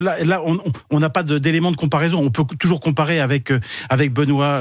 Là, on n'a pas d'éléments de comparaison. On peut toujours comparer avec Benoît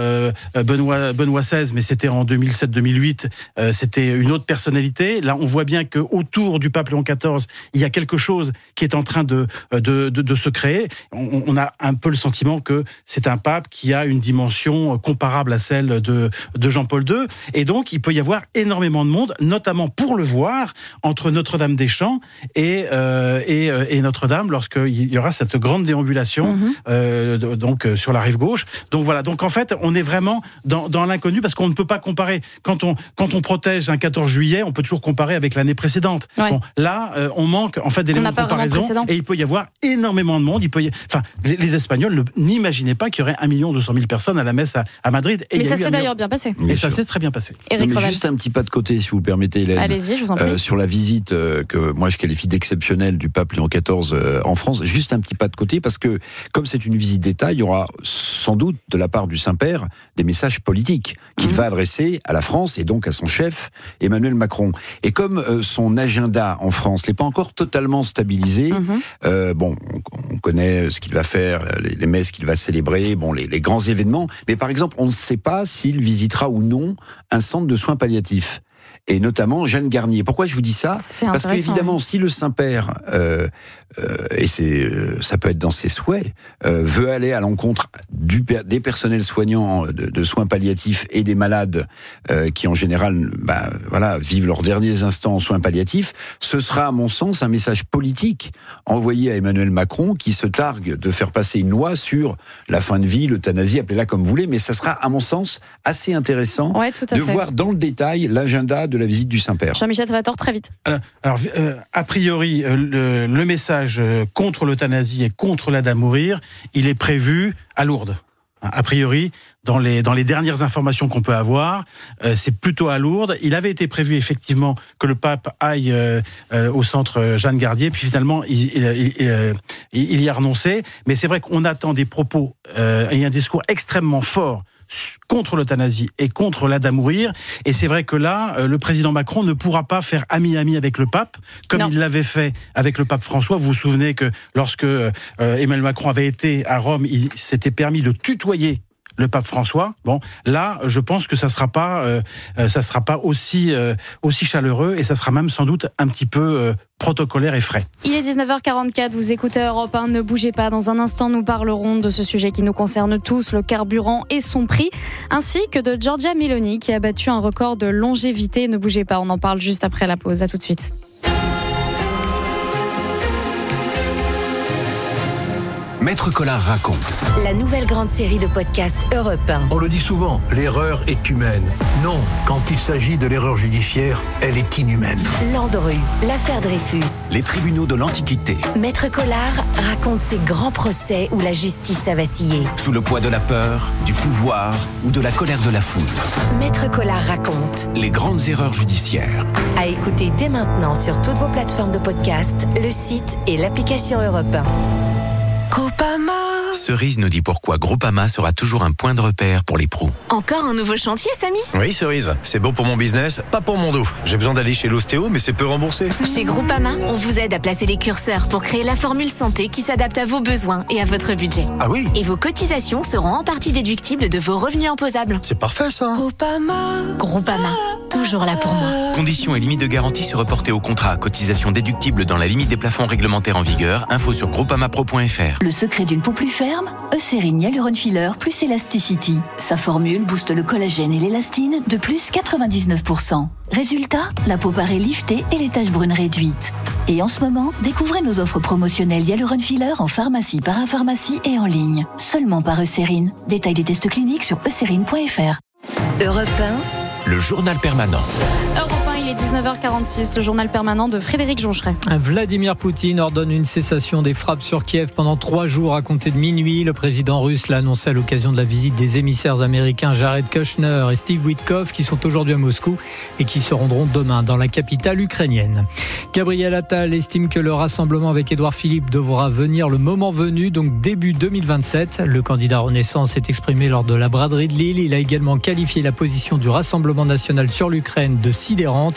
XVI, mais c'était en 2007-2008. C'était une autre personnalité. Là, on voit bien que autour du pape Léon XIV, il y a quelque chose qui est en train de se créer. On a un peu le sentiment que c'est un pape qui a une dimension comparable à celle de Jean-Paul II. Et donc, il peut y avoir énormément de monde, notamment pour le voir entre Notre-Dame-des-Champs et Notre-Dame, lorsqu'il y aura cette grande déambulation donc sur la rive gauche. Donc voilà. Donc en fait, on est vraiment dans l'inconnu parce qu'on ne peut pas comparer. Quand on protège un 14 juillet, on peut toujours comparer avec l'année précédente. Ouais. Bon, là, on manque en fait d'éléments de comparaison et il peut y avoir énormément de monde. Les Espagnols n'imaginaient pas qu'il y aurait 1 200 000 personnes à la messe à Madrid. Mais ça s'est d'ailleurs bien passé. Et ça s'est très bien passé. Juste un petit pas de côté, si vous le permettez, Hélène. Allez-y, je vous en prie. Sur la visite que moi je qualifie d'exceptionnelle du pape Léon XIV en France, juste un petit pas de côté, parce que comme c'est une visite d'État, il y aura sans doute de la part du Saint-Père des messages politiques qu'il va adresser à la France et donc à son chef, Emmanuel Macron. Et comme son agenda en France n'est pas encore totalement stabilisé, on connaît ce qu'il va faire, les messes qu'il va célébrer, les grands événements, mais par exemple, on ne sait pas s'il visitera ou non un centre de soins palliatifs. Et notamment Jeanne Garnier. Pourquoi je vous dis ça ? Parce qu'évidemment, si le Saint-Père, et ça peut être dans ses souhaits, veut aller à l'encontre des personnels soignants de soins palliatifs et des malades qui en général vivent leurs derniers instants en soins palliatifs, ce sera à mon sens un message politique envoyé à Emmanuel Macron qui se targue de faire passer une loi sur la fin de vie, l'euthanasie, appelez-la comme vous voulez, mais ça sera à mon sens assez intéressant de voir dans le détail l'agenda de la visite du Saint-Père. Jean-Michel Tavator, très vite. Alors, a priori, le message contre l'euthanasie et contre l'aide à mourir, il est prévu à Lourdes. A priori, dans les dernières informations qu'on peut avoir, c'est plutôt à Lourdes. Il avait été prévu effectivement que le pape aille au centre Jeanne Garnier, puis finalement il y a renoncé. Mais c'est vrai qu'on attend des propos et un discours extrêmement fort contre l'euthanasie et contre l'aide à mourir. Et c'est vrai que là, le président Macron ne pourra pas faire ami-ami avec le pape, comme il l'avait fait avec le pape François. Vous vous souvenez que lorsque Emmanuel Macron avait été à Rome, il s'était permis de tutoyer le pape François. Bon, là, je pense que ça sera pas aussi chaleureux et ça sera même sans doute un petit peu protocolaire et frais. Il est 19h44, vous écoutez Europe 1, ne bougez pas. Dans un instant, nous parlerons de ce sujet qui nous concerne tous, le carburant et son prix, ainsi que de Giorgia Meloni qui a battu un record de longévité. Ne bougez pas, on en parle juste après la pause. À tout de suite. Maître Collard raconte. La nouvelle grande série de podcasts Europe 1. On le dit souvent, l'erreur est humaine. Non, quand il s'agit de l'erreur judiciaire, elle est inhumaine. Landru, l'affaire Dreyfus. Les tribunaux de l'Antiquité. Maître Collard raconte ces grands procès où la justice a vacillé. Sous le poids de la peur, du pouvoir ou de la colère de la foule. Maître Collard raconte. Les grandes erreurs judiciaires. À écouter dès maintenant sur toutes vos plateformes de podcast, le site et l'application Europe 1. Groupama. Cerise nous dit pourquoi Groupama sera toujours un point de repère pour les pros. Encore un nouveau chantier, Samy ? Oui, Cerise, c'est bon pour mon business, pas pour mon dos. J'ai besoin d'aller chez l'ostéo, mais c'est peu remboursé. Chez Groupama, on vous aide à placer les curseurs pour créer la formule santé qui s'adapte à vos besoins et à votre budget. Ah oui ? Et vos cotisations seront en partie déductibles de vos revenus imposables. C'est parfait, ça. Groupama, toujours là pour moi. Conditions et limites de garantie se reporter au contrat. Cotisation déductible dans la limite des plafonds réglementaires en vigueur. Info sur groupamapro.fr. Le secret d'une peau plus ferme, Eucérine Hyaluron Filler plus Elasticity. Sa formule booste le collagène et l'élastine de plus 99%. Résultat, la peau paraît liftée et les taches brunes réduites. Et en ce moment, découvrez nos offres promotionnelles Hyaluron Filler en pharmacie, parapharmacie et en ligne. Seulement par Eucérine. Détail des tests cliniques sur eucérine.fr. Europe 1. Le journal permanent. Europe 1, il est 19h46, le journal permanent de Frédéric Joncheret. Vladimir Poutine ordonne une cessation des frappes sur Kiev pendant 3 jours à compter de minuit. Le président russe l'a annoncé à l'occasion de la visite des émissaires américains Jared Kushner et Steve Witkoff qui sont aujourd'hui à Moscou et qui se rendront demain dans la capitale ukrainienne. Gabriel Attal estime que le rassemblement avec Édouard Philippe devra venir le moment venu, donc début 2027. Le candidat Renaissance s'est exprimé lors de la braderie de Lille. Il a également qualifié la position du Rassemblement national sur l'Ukraine de sidérante.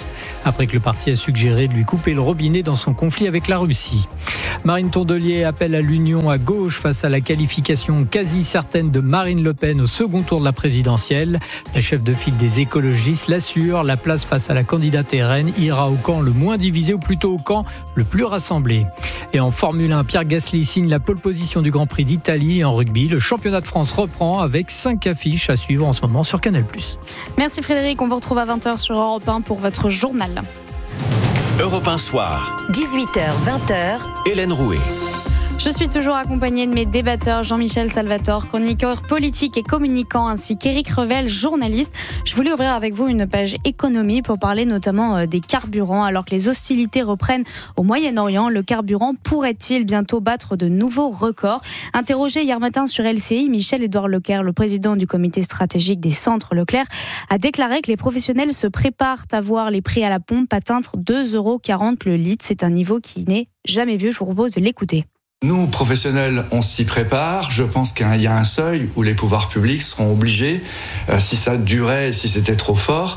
vote, après que le parti a suggéré de lui couper le robinet dans son conflit avec la Russie. Marine Tondelier appelle à l'union à gauche face à la qualification quasi certaine de Marine Le Pen au second tour de la présidentielle. La chef de file des écologistes l'assure, la place face à la candidate RN ira au camp le moins divisé ou plutôt au camp le plus rassemblé. Et en Formule 1, Pierre Gasly signe la pole position du Grand Prix d'Italie. Et en rugby, le championnat de France reprend avec 5 affiches à suivre en ce moment sur Canal+. Merci Frédéric, on vous retrouve à 20h sur Europe 1 pour votre journal. Europe 1 Soir. 18h, 20h. Hélène Rouet. Je suis toujours accompagnée de mes débatteurs, Jean-Michel Salvatore, chroniqueur politique et communicant, ainsi qu'Éric Revel, journaliste. Je voulais ouvrir avec vous une page économie pour parler notamment des carburants. Alors que les hostilités reprennent au Moyen-Orient, le carburant pourrait-il bientôt battre de nouveaux records ? Interrogé hier matin sur LCI, Michel-Édouard Leclerc, le président du comité stratégique des centres Leclerc, a déclaré que les professionnels se préparent à voir les prix à la pompe atteindre 2,40 € le litre. C'est un niveau qui n'est jamais vu. Je vous propose de l'écouter. Nous, professionnels, on s'y prépare. Je pense qu'il y a un seuil où les pouvoirs publics seront obligés, si ça durait, si c'était trop fort,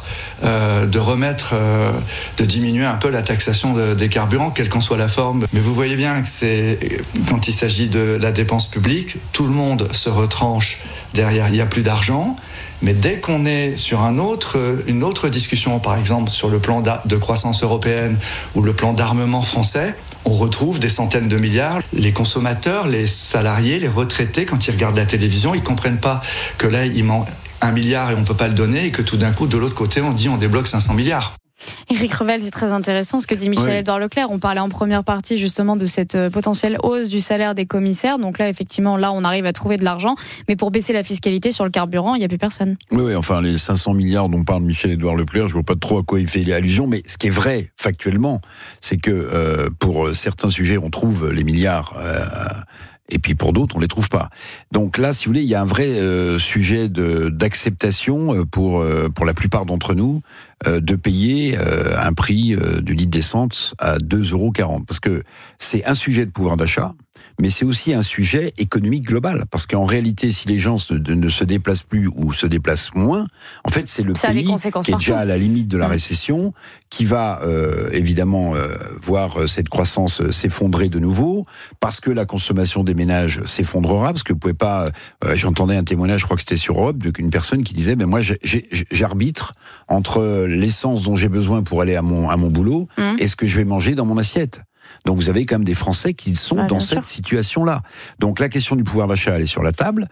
de diminuer un peu la taxation des carburants, quelle qu'en soit la forme. Mais vous voyez bien que quand il s'agit de la dépense publique, tout le monde se retranche derrière. Il n'y a plus d'argent. Mais dès qu'on est sur une autre discussion, par exemple sur le plan de croissance européenne ou le plan d'armement français, on retrouve des centaines de milliards. Les consommateurs, les salariés, les retraités, quand ils regardent la télévision, ils ne comprennent pas que là, il manque 1 milliard et on ne peut pas le donner et que tout d'un coup, de l'autre côté, on dit on débloque 500 milliards. Éric Revel, c'est très intéressant ce que dit Michel-Édouard Leclerc. On parlait en première partie justement de cette potentielle hausse du salaire des commissaires. Donc là, effectivement, on arrive à trouver de l'argent. Mais pour baisser la fiscalité sur le carburant, il n'y a plus personne. Oui, enfin, les 500 milliards dont parle Michel-Édouard Leclerc, je ne vois pas trop à quoi il fait allusion. Mais ce qui est vrai, factuellement, c'est que pour certains sujets, on trouve les milliards... et puis pour d'autres, on les trouve pas. Donc là, si vous voulez, il y a un vrai sujet d'acceptation pour la plupart d'entre nous de payer un prix du litre d'essence à 2,40 €. Parce que c'est un sujet de pouvoir d'achat, mais c'est aussi un sujet économique global. Parce qu'en réalité, si les gens ne se déplacent plus ou se déplacent moins, en fait, c'est le pays qui est déjà à la limite de la récession, qui va évidemment voir cette croissance s'effondrer de nouveau, parce que la consommation des ménages s'effondrera, parce que vous pouvez pas... j'entendais un témoignage, je crois que c'était sur Europe, d'une personne qui disait, moi j'arbitre entre l'essence dont j'ai besoin pour aller à mon boulot et ce que je vais manger dans mon assiette. Donc vous avez quand même des Français qui sont dans cette situation-là. Donc la question du pouvoir d'achat, elle est sur la table.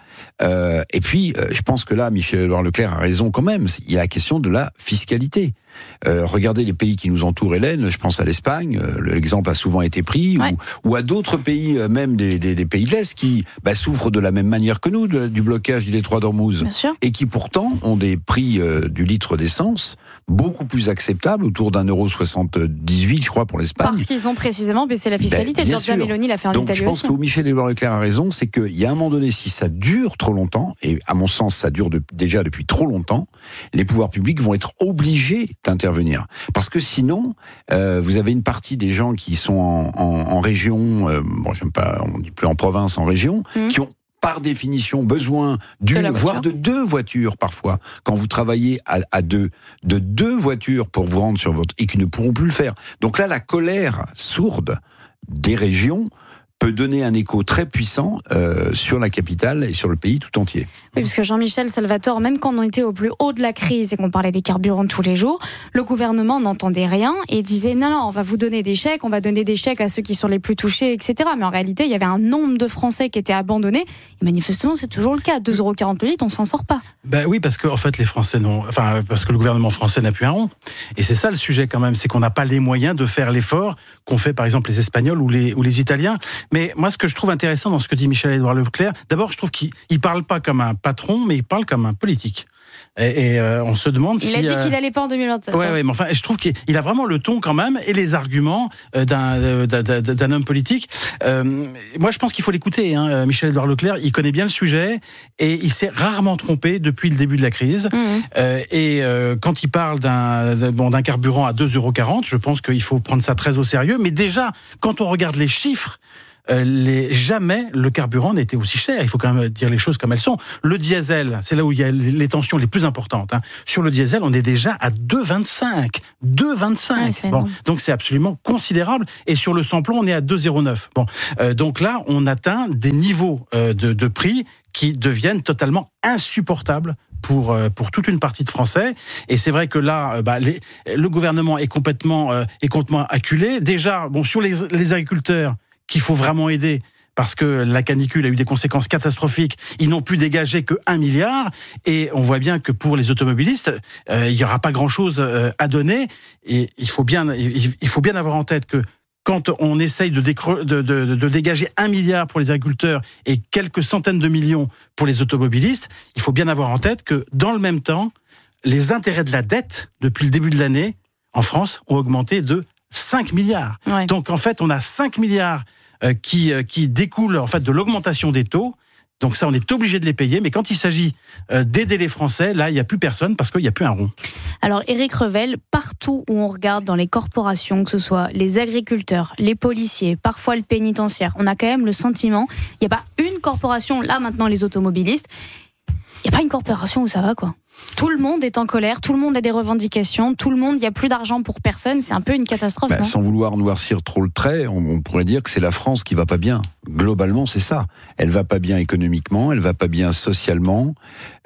Et puis, je pense que là, Michel-Édouard Leclerc a raison quand même. Il y a la question de la fiscalité. Regardez les pays qui nous entourent, Hélène, je pense à l'Espagne, l'exemple a souvent été pris, ou à d'autres pays, même des pays de l'Est, qui souffrent de la même manière que nous, du blocage du détroit d'Ormuz, et qui pourtant ont des prix du litre d'essence beaucoup plus acceptables, autour d'1,78 €, je crois, pour l'Espagne. Parce qu'ils ont précisément baissé la fiscalité. Giorgia Meloni l'a fait en Italie aussi. Donc je pense que Michel-Édouard Leclerc a raison, c'est qu'il y a un moment donné, si ça dure trop longtemps, et à mon sens ça dure déjà depuis trop longtemps, les pouvoirs publics vont être obligés d'intervenir. Parce que sinon, vous avez une partie des gens qui sont en région, j'aime pas, on dit plus en province, en région, qui ont par définition besoin d'une, voire de 2 voitures parfois, quand vous travaillez à deux, de 2 voitures pour vous rendre sur et qui ne pourront plus le faire. Donc là, la colère sourde des régions peut donner un écho très puissant sur la capitale et sur le pays tout entier. Oui, parce que Jean-Michel Salvatore, même quand on était au plus haut de la crise et qu'on parlait des carburants tous les jours, le gouvernement n'entendait rien et disait non, on va vous donner des chèques, on va donner des chèques à ceux qui sont les plus touchés, etc. Mais en réalité, il y avait un nombre de Français qui étaient abandonnés et manifestement, c'est toujours le cas. 2,40 € le litre, on s'en sort pas. Oui, parce que en fait, les Français parce que le gouvernement français n'a plus un rond. Et c'est ça le sujet quand même, c'est qu'on n'a pas les moyens de faire l'effort qu'ont fait par exemple les Espagnols ou les Italiens. Mais moi, ce que je trouve intéressant dans ce que dit Michel-Édouard Leclerc, d'abord, je trouve qu'il parle pas comme un patron, mais il parle comme un politique. Et on se demande il a dit qu'il allait pas en 2027. Ouais, mais enfin, je trouve qu'il a vraiment le ton quand même et les arguments d'un homme politique. Moi, je pense qu'il faut l'écouter. Michel-Édouard Leclerc, il connaît bien le sujet et il s'est rarement trompé depuis le début de la crise. Quand il parle d'un carburant à 2,40 €, je pense qu'il faut prendre ça très au sérieux. Mais déjà, quand on regarde les chiffres jamais le carburant n'était aussi cher. Il faut quand même dire les choses comme elles sont. Le diesel, c'est là où il y a les tensions les plus importantes. Sur le diesel, on est déjà à 2,25. 2,25. Bon, donc c'est absolument considérable. Et sur le samplon, on est à 2,09. Bon, donc là, on atteint des niveaux de prix qui deviennent totalement insupportables pour toute une partie de Français. Et c'est vrai que là, le gouvernement est complètement acculé. Déjà, sur les agriculteurs qu'il faut vraiment aider, parce que la canicule a eu des conséquences catastrophiques, ils n'ont pu dégager que 1 milliard, et on voit bien que pour les automobilistes, il n'y aura pas grand-chose à donner, et il faut bien avoir en tête que quand on essaye de dégager 1 milliard pour les agriculteurs et quelques centaines de millions pour les automobilistes, il faut bien avoir en tête que, dans le même temps, les intérêts de la dette, depuis le début de l'année, en France, ont augmenté de 5 milliards. Ouais. Donc, en fait, on a 5 milliards qui découlent en fait, de l'augmentation des taux. Donc ça, on est obligé de les payer. Mais quand il s'agit d'aider les Français, là, il n'y a plus personne parce qu'il n'y a plus un rond. Alors, Éric Revel, partout où on regarde dans les corporations, que ce soit les agriculteurs, les policiers, parfois le pénitentiaire, on a quand même le sentiment, il n'y a pas une corporation, là maintenant les automobilistes, il n'y a pas une corporation où ça va, quoi. Tout le monde est en colère, tout le monde a des revendications, tout le monde, il n'y a plus d'argent pour personne, c'est un peu une catastrophe. Sans vouloir noircir trop le trait, on pourrait dire que c'est la France qui va pas bien. Globalement, c'est ça. Elle va pas bien économiquement, elle va pas bien socialement,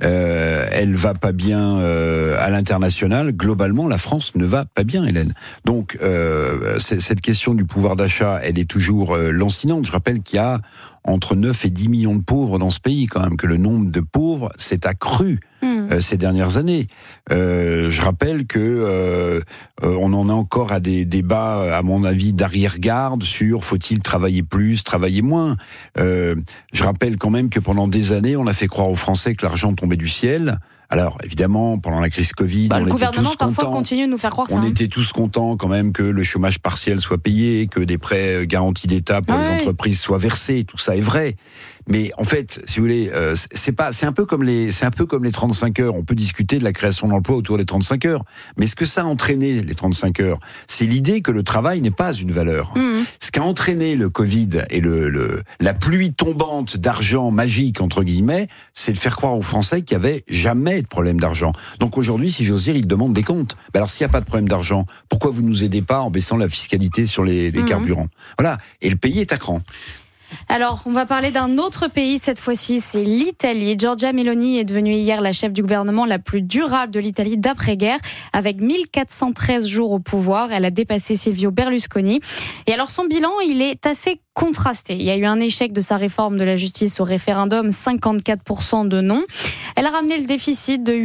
elle va pas bien à l'international. Globalement, la France ne va pas bien, Hélène. Donc, cette question du pouvoir d'achat, elle est toujours lancinante. Je rappelle qu'il y a entre 9 et 10 millions de pauvres dans ce pays, quand même, que le nombre de pauvres s'est accru ces dernières années. Je rappelle que on en a encore à des débats, à mon avis, d'arrière-garde sur faut-il travailler plus, travailler moins. Je rappelle quand même que pendant des années, on a fait croire aux Français que l'argent tombait du ciel. Alors, évidemment, pendant la crise Covid, le gouvernement parfois continue de nous faire croire ça. On était tous contents quand même que le chômage partiel soit payé, que des prêts garantis d'État pour les entreprises soient versés. Tout ça est vrai. Mais en fait, si vous voulez, c'est un peu comme les 35 heures. On peut discuter de la création d'emplois autour des 35 heures. Mais ce que ça a entraîné, les 35 heures, c'est l'idée que le travail n'est pas une valeur. Ce qu'a entraîné le Covid et la pluie tombante d'argent magique, entre guillemets, c'est de faire croire aux Français qu'il n'y avait jamais de problème d'argent. Donc aujourd'hui, si j'ose dire, ils demandent des comptes. Alors s'il n'y a pas de problème d'argent, pourquoi vous ne nous aidez pas en baissant la fiscalité sur les carburants ? Voilà. Et le pays est à cran. Alors, on va parler d'un autre pays cette fois-ci, c'est l'Italie. Giorgia Meloni est devenue hier la chef du gouvernement la plus durable de l'Italie d'après-guerre. Avec 1413 jours au pouvoir, elle a dépassé Silvio Berlusconi. Et alors, son bilan, il est assez contrasté. Il y a eu un échec de sa réforme de la justice au référendum, 54% de non. Elle a ramené le déficit de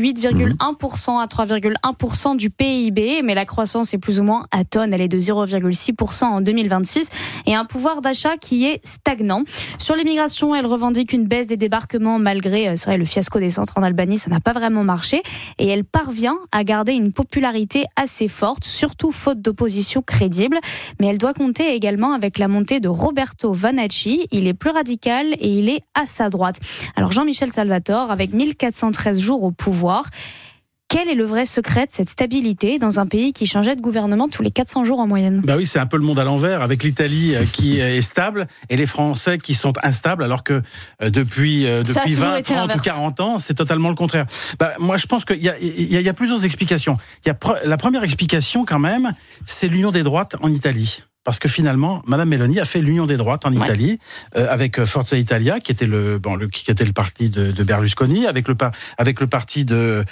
8,1% à 3,1% du PIB, mais la croissance est plus ou moins atone. Elle est de 0,6% en 2026 et un pouvoir d'achat qui est stagnant. Sur l'immigration, elle revendique une baisse des débarquements malgré, c'est vrai, le fiasco des centres en Albanie, ça n'a pas vraiment marché. Et elle parvient à garder une popularité assez forte, surtout faute d'opposition crédible. Mais elle doit compter également avec la montée de Roberto Vanacci. Il est plus radical et il est à sa droite. Alors Jean-Michel Salvatore, avec 1413 jours au pouvoir, quel est le vrai secret de cette stabilité dans un pays qui changeait de gouvernement tous les 400 jours en moyenne ? Bah oui, c'est un peu le monde à l'envers, avec l'Italie qui est stable et les Français qui sont instables, alors que depuis 20, 30 ou 40 ans, c'est totalement le contraire. Moi, je pense qu'il y a plusieurs explications. La première explication, quand même, c'est l'union des droites en Italie. Parce que finalement, Madame Meloni a fait l'union des droites en Italie, avec Forza Italia, qui était le parti de Berlusconi, avec le parti de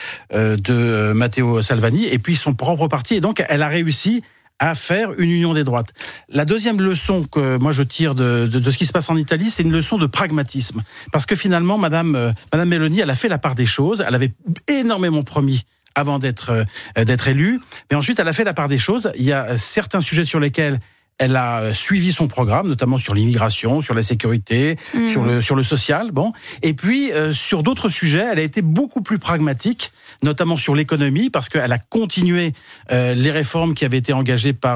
Matteo Salvini, et puis son propre parti. Et donc, elle a réussi à faire une union des droites. La deuxième leçon que moi je tire de ce qui se passe en Italie, c'est une leçon de pragmatisme. Parce que finalement, Madame Meloni, elle a fait la part des choses. Elle avait énormément promis avant d'être élue. Mais ensuite, elle a fait la part des choses. Il y a certains sujets sur lesquels elle a suivi son programme, notamment sur l'immigration, sur la sécurité, sur le social. Bon. Et puis, sur d'autres sujets, elle a été beaucoup plus pragmatique, notamment sur l'économie, parce qu'elle a continué les réformes qui avaient été engagées par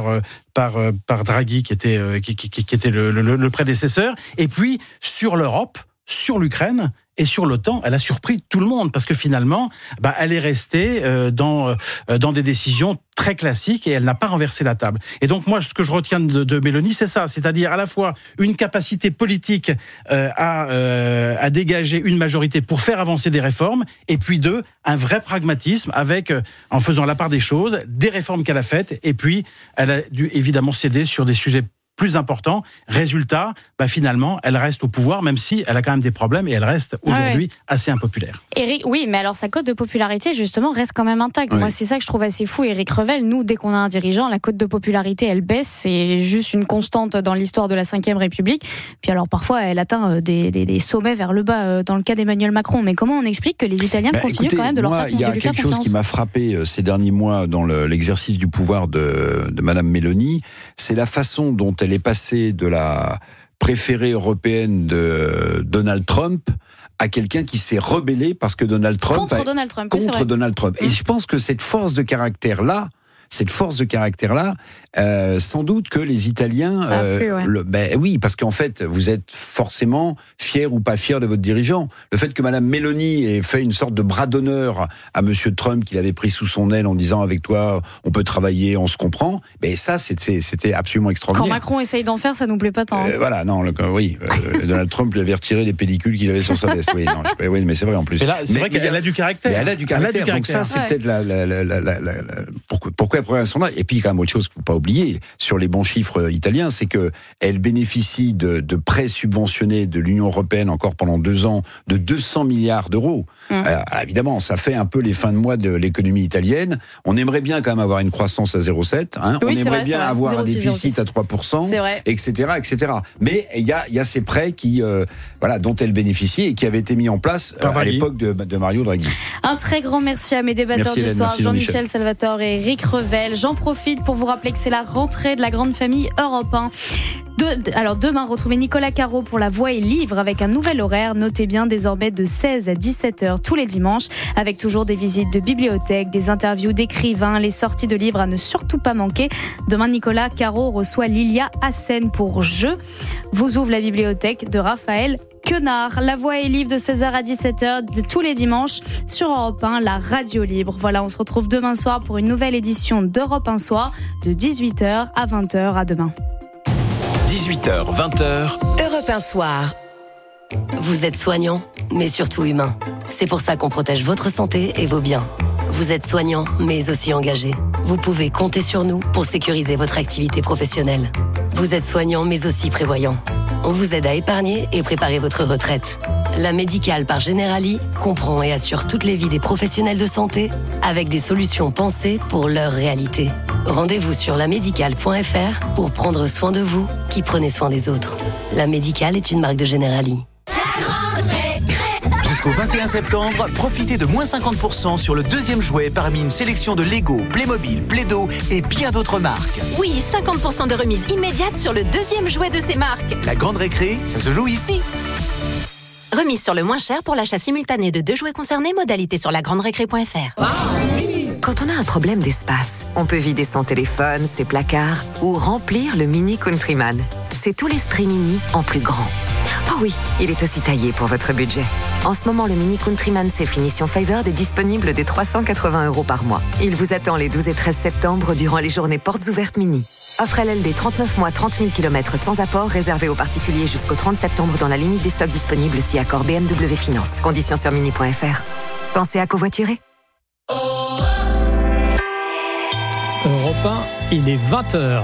Draghi, qui était le prédécesseur. Et puis, sur l'Europe, sur l'Ukraine, et sur l'OTAN, elle a surpris tout le monde parce que finalement, elle est restée dans des décisions très classiques et elle n'a pas renversé la table. Et donc moi, ce que je retiens de Mélanie, c'est ça, c'est-à-dire à la fois une capacité politique à dégager une majorité pour faire avancer des réformes, et puis deux, un vrai pragmatisme avec, en faisant la part des choses, des réformes qu'elle a faites, et puis elle a dû évidemment céder sur des sujets plus important. Résultat, finalement, elle reste au pouvoir, même si elle a quand même des problèmes et elle reste aujourd'hui assez impopulaire. Éric, oui, mais alors sa cote de popularité, justement, reste quand même intacte. Oui. Moi, c'est ça que je trouve assez fou. Éric Revel, nous, dès qu'on a un dirigeant, la cote de popularité, elle baisse. C'est juste une constante dans l'histoire de la Ve République. Puis alors, parfois, elle atteint des sommets vers le bas, dans le cas d'Emmanuel Macron. Mais comment on explique que les Italiens continuent quand même de leur faire confiance ? Il y a quelque chose qui m'a frappé ces derniers mois dans l'exercice du pouvoir de Madame Meloni, c'est la façon dont elle est passée de la préférée européenne de Donald Trump à quelqu'un qui s'est rebellé parce que Donald Trump contre Donald Trump. Et je pense que cette force de caractère-là, sans doute que les Italiens... Ça a plu, ouais. Oui, parce qu'en fait, vous êtes forcément fier ou pas fier de votre dirigeant. Le fait que Madame Meloni ait fait une sorte de bras d'honneur à Monsieur Trump, qu'il avait pris sous son aile en disant « avec toi, on peut travailler, on se comprend », ça, c'était absolument extraordinaire. Quand Macron essaye d'en faire, ça nous plaît pas tant. Donald Trump lui avait retiré les pellicules qu'il avait sur sa veste. Oui, mais c'est vrai en plus. C'est vrai qu'elle a du caractère. Elle a du caractère. Donc ça, c'est peut-être pourquoi elle provient à son âge. Et puis, quand même, autre chose qu'il ne faut pas oublier, sur les bons chiffres italiens, c'est qu'elle bénéficie de prêts subventionnés de l'Union européenne encore pendant 2 ans de 200 milliards d'euros. Évidemment, ça fait un peu les fins de mois de l'économie italienne. On aimerait bien quand même avoir une croissance à 0,7. On aimerait bien avoir un déficit à 3%, etc. Mais il y a ces prêts dont elle bénéficie et qui avaient été mis en place à l'époque de Mario Draghi. Un très grand merci à mes débatteurs du soir, Jean-Michel Salvatore et Éric Revel. J'en profite pour vous rappeler que c'est la rentrée de la grande famille Europe 1. Alors demain, retrouvez Nicolas Caro pour La Voix et Livre avec un nouvel horaire. Notez bien, désormais de 16 à 17h tous les dimanches, avec toujours des visites de bibliothèques, des interviews d'écrivains, les sorties de livres à ne surtout pas manquer. Demain, Nicolas Caro reçoit Lilia Hassen pour Jeu vous ouvre la bibliothèque de Raphaël Quenard. La Voix et Livre de 16h à 17h de tous les dimanches sur Europe 1, la radio libre. Voilà, on se retrouve demain soir pour une nouvelle édition d'Europe 1 Soir de 18h à 20h. À demain. 18h, 20h. Europe 1 Soir. Vous êtes soignant, mais surtout humain. C'est pour ça qu'on protège votre santé et vos biens. Vous êtes soignant, mais aussi engagé. Vous pouvez compter sur nous pour sécuriser votre activité professionnelle. Vous êtes soignant, mais aussi prévoyant. On vous aide à épargner et préparer votre retraite. La Médicale par Generali comprend et assure toutes les vies des professionnels de santé avec des solutions pensées pour leur réalité. Rendez-vous sur lamédicale.fr pour prendre soin de vous qui prenez soin des autres. La Médicale est une marque de Generali. Jusqu'au 21 septembre, profitez de moins 50% sur le deuxième jouet parmi une sélection de Lego, Playmobil, Play-Doh et bien d'autres marques. Oui, 50% de remise immédiate sur le deuxième jouet de ces marques. La grande récré, ça se joue ici. Remise sur le moins cher pour l'achat simultané de 2 jouets concernés, modalité sur lagranderécré.fr. Quand on a un problème d'espace, on peut vider son téléphone, ses placards ou remplir le Mini Countryman. C'est tout l'esprit Mini en plus grand. Oh oui, il est aussi taillé pour votre budget. En ce moment, le Mini Countryman C finition Favored est disponible dès 380 € par mois. Il vous attend les 12 et 13 septembre durant les journées portes ouvertes Mini. Offre LLD 39 mois, 30 000 km sans apport, réservé aux particuliers jusqu'au 30 septembre dans la limite des stocks disponibles si accord BMW Finance. Conditions sur mini.fr. Pensez à covoiturer. Europe 1, il est 20h.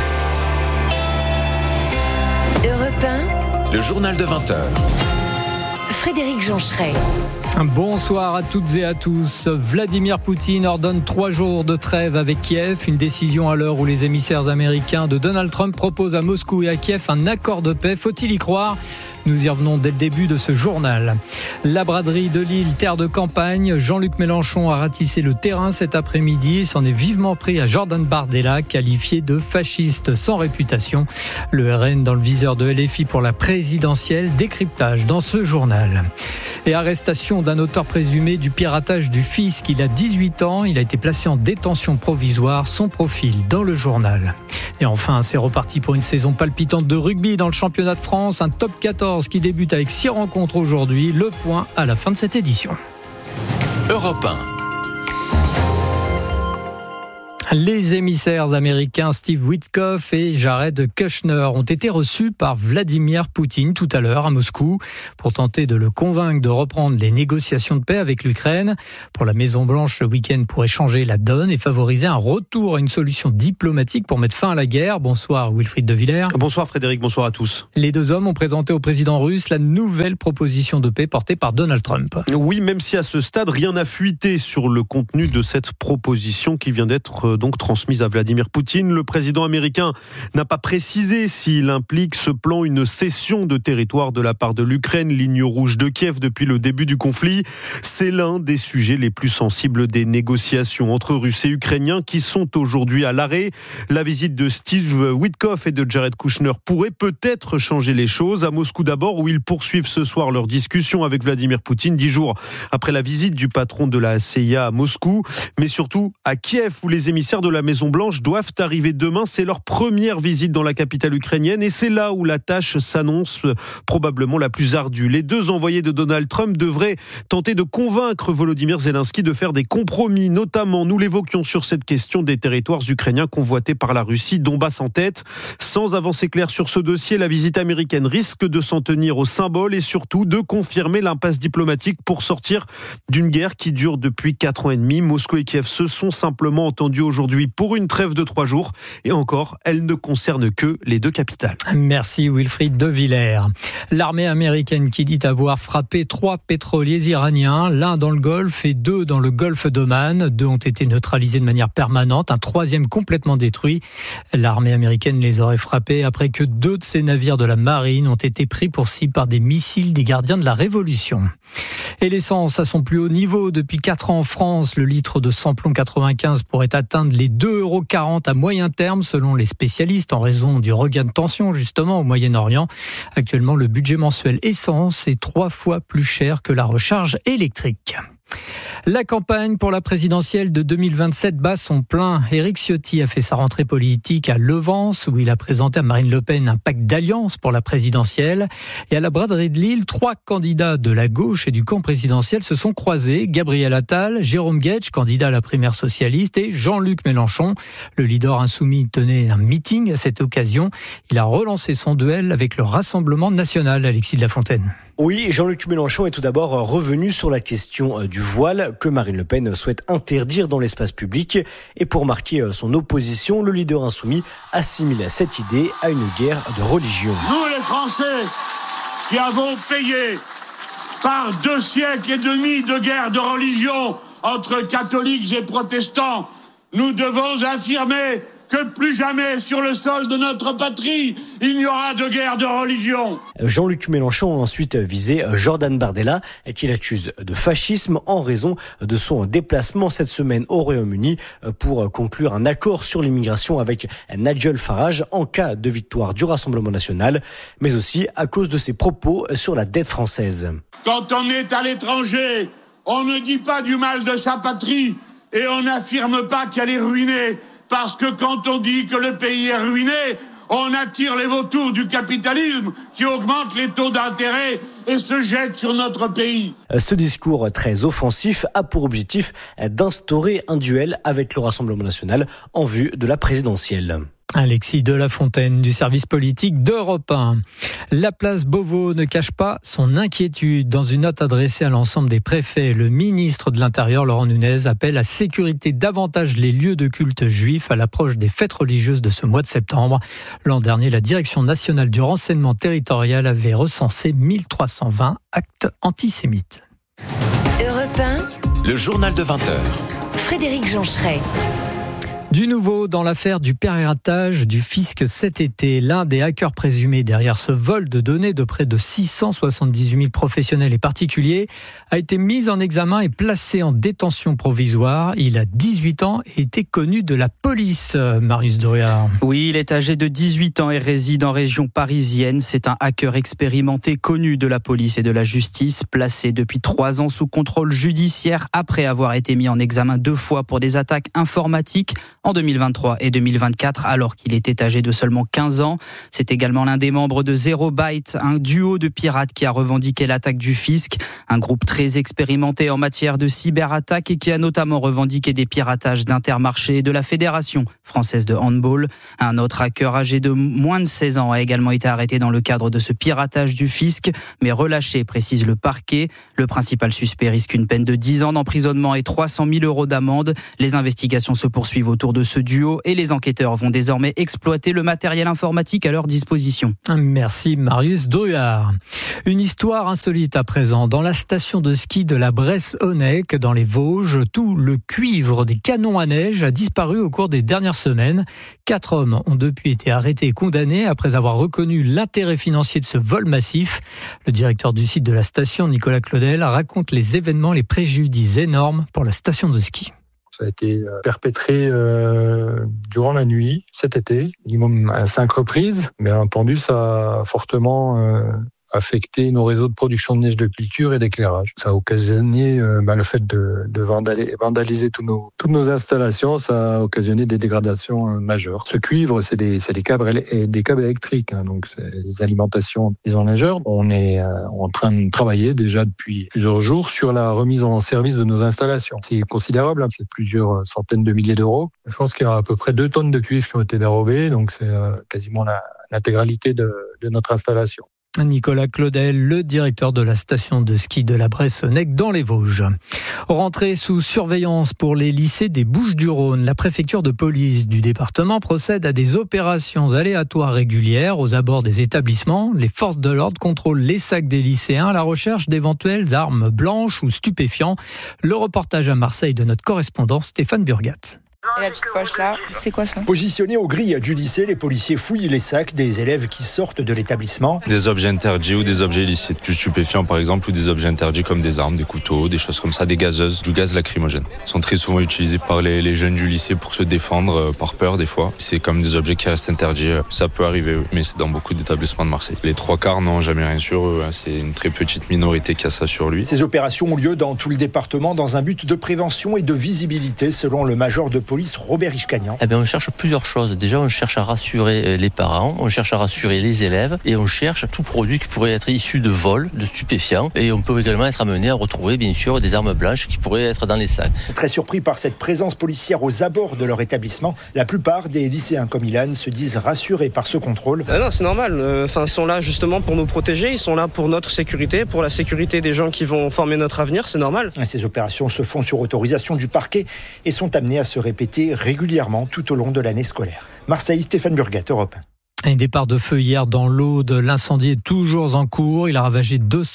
Europe 1, le journal de 20h. Frédéric Joncheret. Bonsoir à toutes et à tous. Vladimir Poutine ordonne 3 jours de trêve avec Kiev. Une décision à l'heure où les émissaires américains de Donald Trump proposent à Moscou et à Kiev un accord de paix. Faut-il y croire ? Nous y revenons dès le début de ce journal. La braderie de Lille, terre de campagne. Jean-Luc Mélenchon a ratissé le terrain cet après-midi. S'en est vivement pris à Jordan Bardella, qualifié de fasciste sans réputation. Le RN dans le viseur de LFI pour la présidentielle. Décryptage dans ce journal. Et arrestation d'un auteur présumé du piratage du fisc. Il a 18 ans, il a été placé en détention provisoire. Son profil dans le journal. Et enfin, c'est reparti pour une saison palpitante de rugby dans le championnat de France. Un top 14 qui débute avec 6 rencontres aujourd'hui. Le point à la fin de cette édition. Europe 1. Les émissaires américains Steve Witkoff et Jared Kushner ont été reçus par Vladimir Poutine tout à l'heure à Moscou pour tenter de le convaincre de reprendre les négociations de paix avec l'Ukraine. Pour la Maison-Blanche, le week-end pourrait changer la donne et favoriser un retour à une solution diplomatique pour mettre fin à la guerre. Bonsoir Wilfried de Villers. Bonsoir Frédéric, bonsoir à tous. Les deux hommes ont présenté au président russe la nouvelle proposition de paix portée par Donald Trump. Oui, même si à ce stade, rien n'a fuité sur le contenu de cette proposition qui vient d'être donc transmise à Vladimir Poutine. Le président américain n'a pas précisé s'il implique ce plan une cession de territoire de la part de l'Ukraine, ligne rouge de Kiev depuis le début du conflit. C'est l'un des sujets les plus sensibles des négociations entre Russes et Ukrainiens qui sont aujourd'hui à l'arrêt. La visite de Steve Witkoff et de Jared Kushner pourrait peut-être changer les choses. À Moscou d'abord, où ils poursuivent ce soir leur discussion avec Vladimir Poutine, 10 jours après la visite du patron de la CIA à Moscou, mais surtout à Kiev, où les émissaires de la Maison-Blanche doivent arriver demain. C'est leur première visite dans la capitale ukrainienne et c'est là où la tâche s'annonce probablement la plus ardue. Les deux envoyés de Donald Trump devraient tenter de convaincre Volodymyr Zelensky de faire des compromis, notamment, nous l'évoquions sur cette question des territoires ukrainiens convoités par la Russie, Donbass en tête. Sans avancée claire sur ce dossier, la visite américaine risque de s'en tenir au symbole et surtout de confirmer l'impasse diplomatique pour sortir d'une guerre qui dure depuis 4 ans et demi. Moscou et Kiev se sont simplement entendus aujourd'hui pour une trêve de 3 jours et encore, elle ne concerne que les deux capitales. Merci Wilfried de Villers. L'armée américaine qui dit avoir frappé 3 pétroliers iraniens, l'un dans le Golfe et 2 dans le Golfe d'Oman. 2 ont été neutralisés de manière permanente, un 3e complètement détruit. L'armée américaine les aurait frappés après que 2 de ses navires de la marine ont été pris pour cible par des missiles des gardiens de la Révolution. Et l'essence à son plus haut niveau depuis 4 ans en France. Le litre de samplon 95 pourrait atteindre les 2,40 € à moyen terme selon les spécialistes en raison du regain de tension justement au Moyen-Orient. Actuellement, le budget mensuel essence est 3 fois plus cher que la recharge électrique. La campagne pour la présidentielle de 2027 bat son plein. Éric Ciotti a fait sa rentrée politique à Levance où il a présenté à Marine Le Pen un pacte d'alliance pour la présidentielle. Et à la braderie de Lille, 3 candidats de la gauche et du camp présidentiel se sont croisés. Gabriel Attal, Jérôme Guedj, candidat à la primaire socialiste, et Jean-Luc Mélenchon. Le leader insoumis tenait un meeting à cette occasion. Il a relancé son duel avec le Rassemblement national, Alexis de la Fontaine. Oui, Jean-Luc Mélenchon est tout d'abord revenu sur la question du voile que Marine Le Pen souhaite interdire dans l'espace public. Et pour marquer son opposition, le leader insoumis assimile cette idée à une guerre de religion. Nous les Français qui avons payé par 2 siècles et demi de guerre de religion entre catholiques et protestants, nous devons affirmer que plus jamais sur le sol de notre patrie, il n'y aura de guerre de religion. Jean-Luc Mélenchon a ensuite visé Jordan Bardella, qu'il accuse de fascisme en raison de son déplacement cette semaine au Royaume-Uni pour conclure un accord sur l'immigration avec Nigel Farage en cas de victoire du Rassemblement national, mais aussi à cause de ses propos sur la dette française. Quand on est à l'étranger, on ne dit pas du mal de sa patrie et on n'affirme pas qu'elle est ruinée. Parce que quand on dit que le pays est ruiné, on attire les vautours du capitalisme qui augmentent les taux d'intérêt et se jettent sur notre pays. Ce discours très offensif a pour objectif d'instaurer un duel avec le Rassemblement national en vue de la présidentielle. Alexis de la Fontaine du service politique d'Europe 1. La place Beauvau ne cache pas son inquiétude. Dans une note adressée à l'ensemble des préfets, le ministre de l'Intérieur, Laurent Nunez, appelle à sécuriser davantage les lieux de culte juifs à l'approche des fêtes religieuses de ce mois de septembre. L'an dernier, la Direction nationale du renseignement territorial avait recensé 1320 actes antisémites. Europe 1, le journal de 20h. Frédéric Joncheret. Du nouveau dans l'affaire du piratage du fisc cet été. L'un des hackers présumés derrière ce vol de données de près de 678 000 professionnels et particuliers a été mis en examen et placé en détention provisoire. Il a 18 ans et était connu de la police. Marius Doriard. Oui, il est âgé de 18 ans et réside en région parisienne. C'est un hacker expérimenté connu de la police et de la justice, placé depuis 3 ans sous contrôle judiciaire après avoir été mis en examen 2 fois pour des attaques informatiques en 2023 et 2024, alors qu'il était âgé de seulement 15 ans. C'est également l'un des membres de Zero Byte, un duo de pirates qui a revendiqué l'attaque du fisc, un groupe très expérimenté en matière de cyberattaque et qui a notamment revendiqué des piratages d'Intermarché et de la Fédération française de handball. Un autre hacker âgé de moins de 16 ans a également été arrêté dans le cadre de ce piratage du fisc, mais relâché, précise le parquet. Le principal suspect risque une peine de 10 ans d'emprisonnement et 300 000 € d'amende. Les investigations se poursuivent autour de ce duo et les enquêteurs vont désormais exploiter le matériel informatique à leur disposition. Merci Marius Druard. Une histoire insolite à présent. Dans la station de ski de la Bresse-Honnec, dans les Vosges, tout le cuivre des canons à neige a disparu au cours des dernières semaines. 4 hommes ont depuis été arrêtés et condamnés après avoir reconnu l'intérêt financier de ce vol massif. Le directeur du site de la station, Nicolas Claudel, raconte les événements, les préjudices énormes pour la station de ski. Ça a été perpétré durant la nuit, cet été, minimum à 5 reprises. Bien entendu, ça a fortement affecté nos réseaux de production de neige de culture et d'éclairage. Ça a occasionné le fait de vandaliser toutes nos installations, ça a occasionné des dégradations majeures. Ce cuivre, c'est des câbles électriques, donc c'est des alimentations des enneigeurs. On est en train de travailler déjà depuis plusieurs jours sur la remise en service de nos installations. C'est considérable, c'est plusieurs centaines de milliers d'euros. Je pense qu'il y a à peu près 2 tonnes de cuivre qui ont été dérobées, donc c'est quasiment l'intégralité de notre installation. Nicolas Claudel, le directeur de la station de ski de la Bresse-Honnec dans les Vosges. Rentrée sous surveillance pour les lycées des Bouches-du-Rhône. La préfecture de police du département procède à des opérations aléatoires régulières aux abords des établissements. Les forces de l'ordre contrôlent les sacs des lycéens à la recherche d'éventuelles armes blanches ou stupéfiants. Le reportage à Marseille de notre correspondant Stéphane Burgat. Et la petite poche là, c'est quoi ça ? Positionnés aux grilles du lycée, les policiers fouillent les sacs des élèves qui sortent de l'établissement. Des objets interdits ou des objets illicites, du stupéfiant par exemple, ou des objets interdits comme des armes, des couteaux, des choses comme ça, des gazeuses, du gaz lacrymogène. Ils sont très souvent utilisés par les jeunes du lycée pour se défendre, par peur des fois. C'est comme des objets qui restent interdits, ça peut arriver, mais c'est dans beaucoup d'établissements de Marseille. Les 3/4 n'ont jamais rien sur eux, c'est une très petite minorité qui a ça sur lui. Ces opérations ont lieu dans tout le département dans un but de prévention et de visibilité, selon le major de police Robert Ishkanian. On cherche plusieurs choses. Déjà, on cherche à rassurer les parents, on cherche à rassurer les élèves et on cherche tout produit qui pourrait être issu de vol, de stupéfiants. Et on peut également être amené à retrouver, bien sûr, des armes blanches qui pourraient être dans les sacs. Très surpris par cette présence policière aux abords de leur établissement, la plupart des lycéens comme Ilan se disent rassurés par ce contrôle. Non, c'est normal. Ils sont là justement pour nous protéger, ils sont là pour notre sécurité, pour la sécurité des gens qui vont former notre avenir, c'est normal. Ces opérations se font sur autorisation du parquet et sont amenées à se répéter régulièrement tout au long de l'année scolaire. Marseille, Stéphane Burgat, Europe 1. Un départ de feu hier dans l'Aude. L'incendie est toujours en cours. Il a ravagé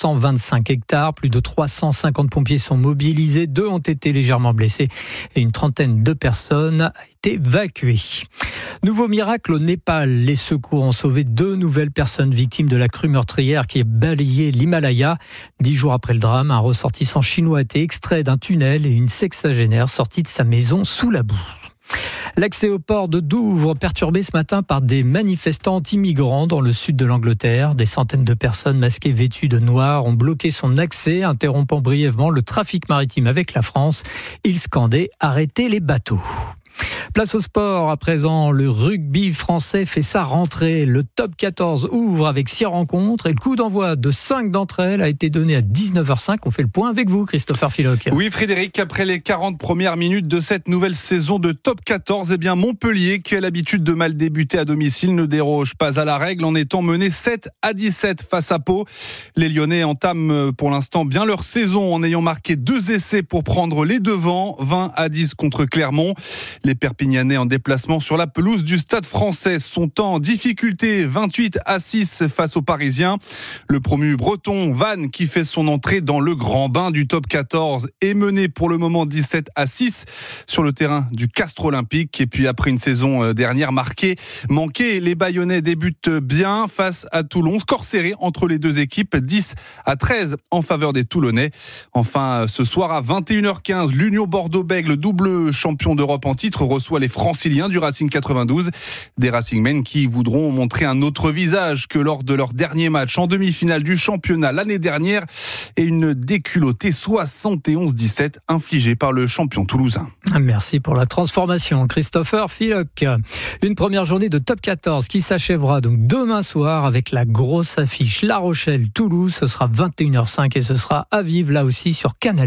225 hectares. Plus de 350 pompiers sont mobilisés. 2 ont été légèrement blessés et une trentaine de personnes a été évacuée. Nouveau miracle au Népal. Les secours ont sauvé 2 nouvelles personnes victimes de la crue meurtrière qui a balayé l'Himalaya. 10 jours après le drame, un ressortissant chinois a été extrait d'un tunnel et une sexagénaire sortie de sa maison sous la boue. L'accès au port de Douvres perturbé ce matin par des manifestants anti-migrants dans le sud de l'Angleterre. Des centaines de personnes masquées vêtues de noir ont bloqué son accès, interrompant brièvement le trafic maritime avec la France. Ils scandaient « Arrêtez les bateaux ». Place au sport, à présent, le rugby français fait sa rentrée. Le top 14 ouvre avec 6 rencontres et le coup d'envoi de 5 d'entre elles a été donné à 19h05. On fait le point avec vous, Christopher Philoc. Oui, Frédéric, après les 40 premières minutes de cette nouvelle saison de top 14, Montpellier, qui a l'habitude de mal débuter à domicile, ne déroge pas à la règle en étant mené 7-17 face à Pau. Les Lyonnais entament pour l'instant bien leur saison en ayant marqué 2 essais pour prendre les devants, 20-10 contre Clermont. Les Perpignanais en déplacement sur la pelouse du Stade Français sont en difficulté 28-6 face aux Parisiens. Le promu breton Vannes, qui fait son entrée dans le grand bain du top 14, est mené pour le moment 17-6 sur le terrain du Castres Olympique. Et puis après une saison dernière manquée, les Bayonnais débutent bien face à Toulon. Score serré entre les deux équipes, 10-13 en faveur des Toulonnais. Enfin, ce soir à 21h15, l'Union Bordeaux-Bègles, double champion d'Europe en titre, reçoit les Franciliens du Racing 92. Des Racingmen qui voudront montrer un autre visage que lors de leur dernier match en demi-finale du championnat l'année dernière et une déculottée 71-17 infligée par le champion toulousain. Merci pour la transformation, Christopher Philoc. Une première journée de top 14 qui s'achèvera donc demain soir avec la grosse affiche La Rochelle-Toulouse. Ce sera 21h05 et ce sera à vivre là aussi sur Canal+.